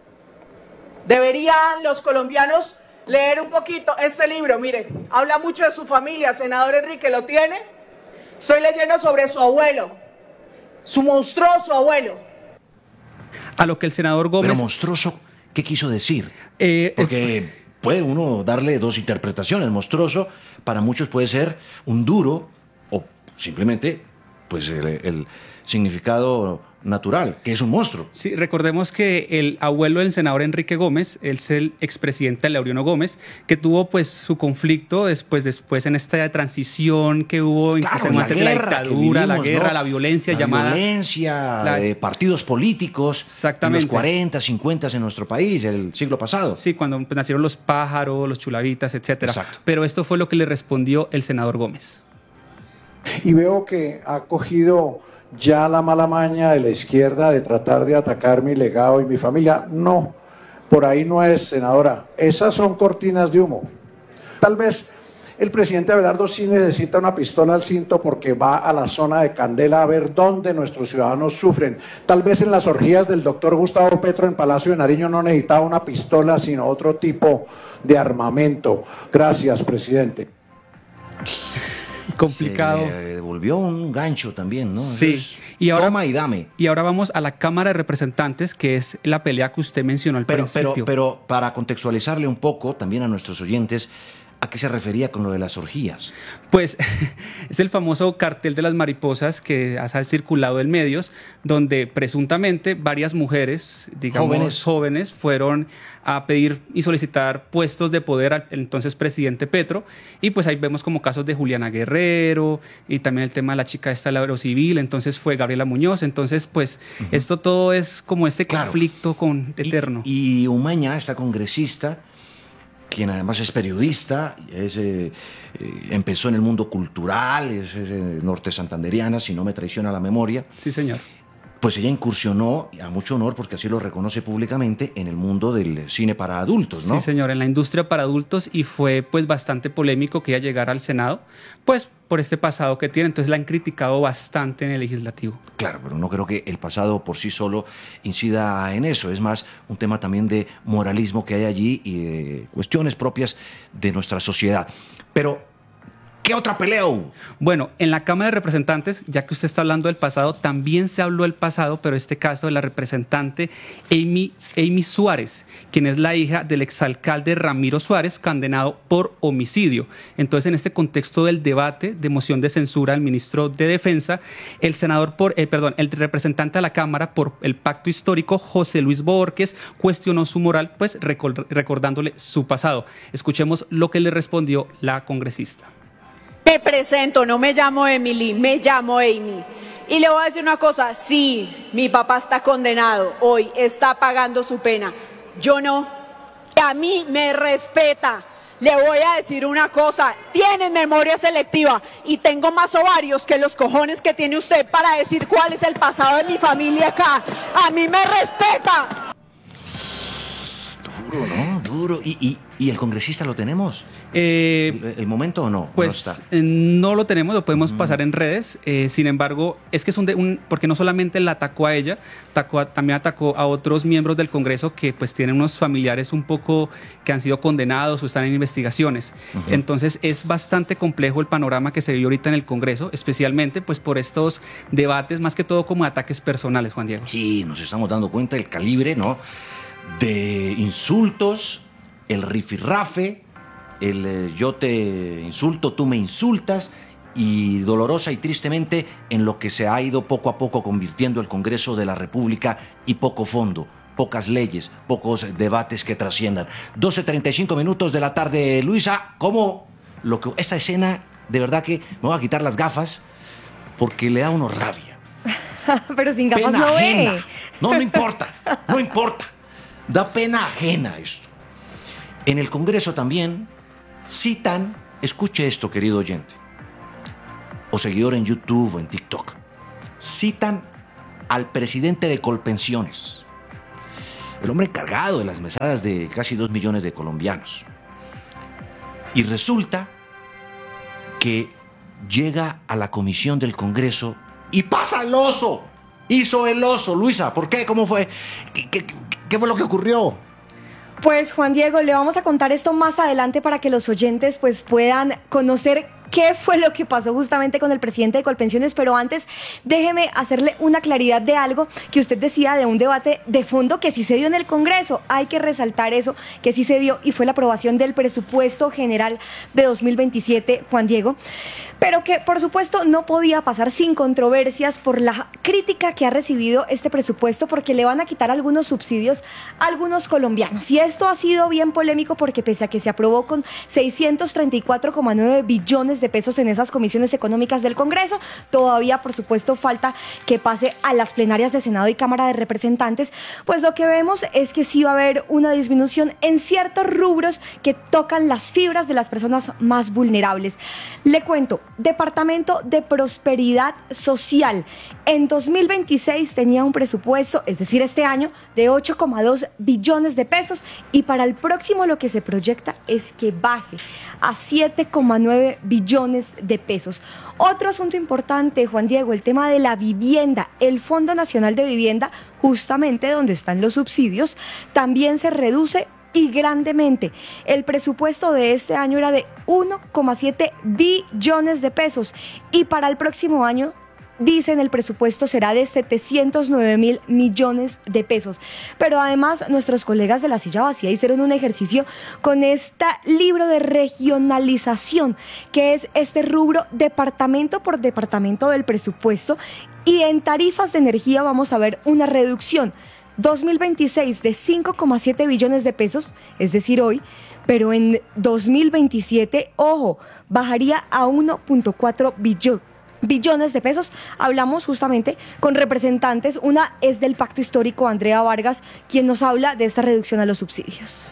Deberían los colombianos leer un poquito este libro. Mire, habla mucho de su familia, senador Enrique, ¿lo tiene? Estoy leyendo sobre su abuelo, su monstruoso abuelo. A lo que el senador Gómez... Pero monstruoso, ¿qué quiso decir? Porque puede uno darle dos interpretaciones. Monstruoso para muchos puede ser un duro, o simplemente pues el significado natural, que es un monstruo. Sí, recordemos que el abuelo del senador Enrique Gómez es el expresidente Laureano Gómez, que tuvo pues su conflicto después en esta transición que hubo, incluso antes de la dictadura, la guerra, ¿no? La violencia llamada... partidos políticos, exactamente, en los 40, 50 en nuestro país, el siglo pasado. Sí, cuando nacieron los pájaros, los chulavitas, etcétera. Exacto. Pero esto fue lo que le respondió el senador Gómez. Y veo que ha cogido ya la mala maña de la izquierda de tratar de atacar mi legado y mi familia. No, por ahí no es, senadora. Esas son cortinas de humo. Tal vez el presidente Abelardo sí necesita una pistola al cinto porque va a la zona de Candela a ver dónde nuestros ciudadanos sufren. Tal vez en las orgías del doctor Gustavo Petro en Palacio de Nariño no necesitaba una pistola, sino otro tipo de armamento. Gracias, presidente. Complicado. Se le devolvió un gancho también, ¿no? Sí. Entonces, y ahora, toma y dame. Y ahora vamos a la Cámara de Representantes, que es la pelea que usted mencionó al principio. Pero para contextualizarle un poco también a nuestros oyentes, ¿a qué se refería con lo de las orgías? Pues es el famoso cartel de las mariposas que ha circulado en medios, donde presuntamente varias mujeres, digamos jóvenes, fueron a pedir y solicitar puestos de poder al entonces presidente Petro, y pues ahí vemos como casos de Juliana Guerrero y también el tema de la chica esta del Aerocivil, entonces fue Gabriela Muñoz, entonces pues esto todo es como este conflicto eterno. Y Omaña, esta congresista, quien además es periodista, empezó en el mundo cultural, es norte santanderiana, si no me traiciona la memoria. Sí, señor. Pues ella incursionó, a mucho honor, porque así lo reconoce públicamente, en el mundo del cine para adultos, ¿no? Sí, señor, en la industria para adultos, y fue pues bastante polémico que ella llegara al Senado, pues por este pasado que tiene, entonces la han criticado bastante en el legislativo. Claro, pero no creo que el pasado por sí solo incida en eso, es más un tema también de moralismo que hay allí y de cuestiones propias de nuestra sociedad. Pero ¿qué otra pelea hubo? Bueno, en la Cámara de Representantes, ya que usted está hablando del pasado, también se habló del pasado, pero en este caso de la representante Amy Suárez, quien es la hija del exalcalde Ramiro Suárez, condenado por homicidio. Entonces, en este contexto del debate de moción de censura al ministro de Defensa, el representante a la Cámara por el Pacto Histórico, José Luis Borges, cuestionó su moral, pues recordándole su pasado. Escuchemos lo que le respondió la congresista. Me presento, no me llamo Emily, me llamo Amy. Y le voy a decir una cosa, sí, mi papá está condenado hoy, está pagando su pena. Yo no. A mí me respeta. Le voy a decir una cosa, tienen memoria selectiva y tengo más ovarios que los cojones que tiene usted para decir cuál es el pasado de mi familia acá. A mí me respeta. Duro, ¿no? Duro. ¿Y el congresista lo tenemos? ¿El momento o no? Pues no, está. No lo tenemos, lo podemos pasar en redes. Sin embargo, es que es porque no solamente la atacó a ella, también atacó a otros miembros del Congreso que pues tienen unos familiares un poco que han sido condenados o están en investigaciones. Entonces es bastante complejo el panorama que se vive ahorita en el Congreso, especialmente pues por estos debates, más que todo como ataques personales, Juan Diego. Sí, nos estamos dando cuenta del calibre, ¿no? De insultos, el rifirrafe, el yo te insulto, tú me insultas, y dolorosa y tristemente en lo que se ha ido poco a poco convirtiendo el Congreso de la República, y poco fondo, pocas leyes, pocos debates que trasciendan. 12:35 minutos de la tarde, Luisa. ¿Cómo? Esta escena, de verdad que me voy a quitar las gafas porque le da a uno rabia. Pero sin gafas pena no ajena. ve. No importa, no importa. Da pena ajena esto. En el Congreso también citan, escuche esto, querido oyente, o seguidor en YouTube o en TikTok, citan al presidente de Colpensiones, el hombre encargado de las mesadas de casi 2 millones de colombianos. Y resulta que llega a la comisión del Congreso y pasa el oso. Hizo el oso, Luisa. ¿Por qué? ¿Cómo fue? ¿Qué fue lo que ocurrió? Pues Juan Diego, le vamos a contar esto más adelante para que los oyentes pues puedan conocer qué fue lo que pasó justamente con el presidente de Colpensiones, pero antes déjeme hacerle una claridad de algo que usted decía, de un debate de fondo que sí se dio en el Congreso. Hay que resaltar eso, que sí se dio, y fue la aprobación del presupuesto general de 2027, Juan Diego, pero que por supuesto no podía pasar sin controversias por la crítica que ha recibido este presupuesto, porque le van a quitar algunos subsidios a algunos colombianos, y esto ha sido bien polémico porque pese a que se aprobó con 634,9 billones de pesos en esas comisiones económicas del Congreso, todavía por supuesto falta que pase a las plenarias de Senado y Cámara de Representantes. Pues lo que vemos es que sí va a haber una disminución en ciertos rubros que tocan las fibras de las personas más vulnerables. Le cuento, Departamento de Prosperidad Social en 2026 tenía un presupuesto, es decir, este año, de 8,2 billones de pesos, y para el próximo lo que se proyecta es que baje a 7,9 billones de pesos. Otro asunto importante, Juan Diego, el tema de la vivienda. El Fondo Nacional de Vivienda, justamente donde están los subsidios, también se reduce y grandemente. El presupuesto de este año era de 1,7 billones de pesos, y para el próximo año dicen el presupuesto será de 709.000 millones de pesos. Pero además nuestros colegas de La Silla Vacía hicieron un ejercicio con este libro de regionalización, que es este rubro departamento por departamento del presupuesto, y en tarifas de energía vamos a ver una reducción 2026 de 5,7 billones de pesos, es decir, hoy, pero en 2027, ojo, bajaría a 1,4 billones de pesos. Hablamos justamente con representantes, una es del Pacto Histórico, Andrea Vargas, quien nos habla de esta reducción a los subsidios.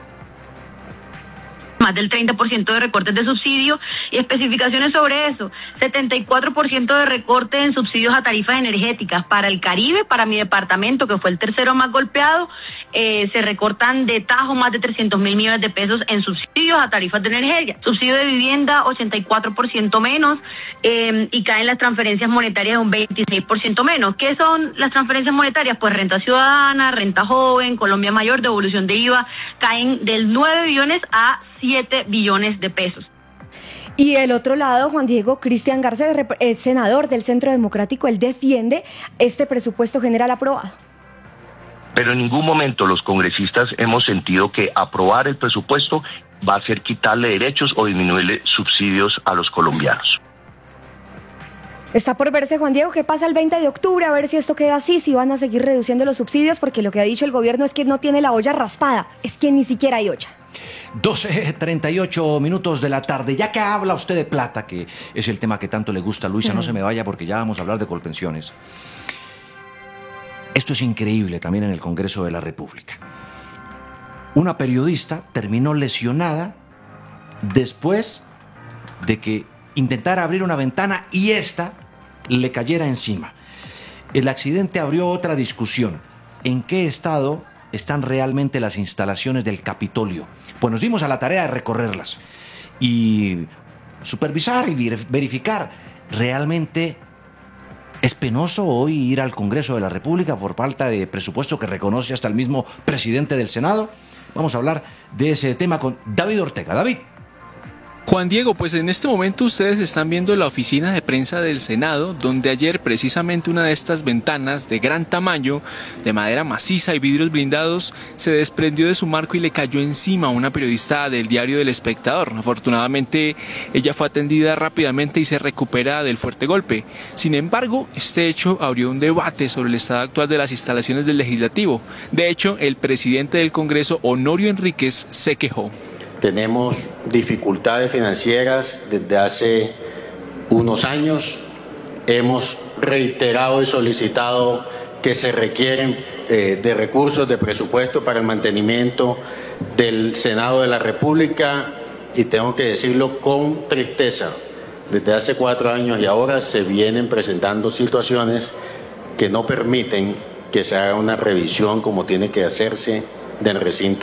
Más del 30% de recortes de subsidio, y especificaciones sobre eso: 74% de recorte en subsidios a tarifas energéticas. Para el Caribe, para mi departamento, que fue el tercero más golpeado, se recortan de tajo más de 300.000 millones de pesos en subsidios a tarifas de energía. Subsidio de vivienda, 84% menos, y caen las transferencias monetarias un 26% menos. ¿Qué son las transferencias monetarias? Pues renta ciudadana, renta joven, Colombia Mayor, devolución de IVA, caen del 9 billones a 7 billones de pesos. Y el otro lado, Juan Diego, Cristian Garcés, senador del Centro Democrático, él defiende este presupuesto general aprobado. Pero en ningún momento los congresistas hemos sentido que aprobar el presupuesto va a ser quitarle derechos o disminuirle subsidios a los colombianos. Está por verse, Juan Diego, qué pasa el 20 de octubre, a ver si esto queda así, si van a seguir reduciendo los subsidios, porque lo que ha dicho el gobierno es que no tiene la olla raspada, es que ni siquiera hay olla. 12:38 minutos de la tarde. Ya que habla usted de plata, que es el tema que tanto le gusta a Luisa, no se me vaya porque ya vamos a hablar de Colpensiones. Esto es increíble también en el Congreso de la República. Una periodista terminó lesionada después de que intentara abrir una ventana y esta le cayera encima. El accidente abrió otra discusión. ¿En qué estado están realmente las instalaciones del Capitolio? Pues nos dimos a la tarea de recorrerlas y supervisar y verificar. Realmente es penoso hoy ir al Congreso de la República por falta de presupuesto que reconoce hasta el mismo presidente del Senado. Vamos a hablar de ese tema con David Ortega. David. Juan Diego, pues en este momento ustedes están viendo la oficina de prensa del Senado, donde ayer precisamente una de estas ventanas de gran tamaño, de madera maciza y vidrios blindados, se desprendió de su marco y le cayó encima a una periodista del diario El Espectador. Afortunadamente, ella fue atendida rápidamente y se recupera del fuerte golpe. Sin embargo, este hecho abrió un debate sobre el estado actual de las instalaciones del Legislativo. De hecho, el presidente del Congreso, Honorio Enríquez, se quejó. Tenemos dificultades financieras desde hace unos años. Hemos reiterado y solicitado que se requieren de recursos de presupuesto para el mantenimiento del Senado de la República y tengo que decirlo con tristeza. Desde hace 4 años y ahora se vienen presentando situaciones que no permiten que se haga una revisión como tiene que hacerse del recinto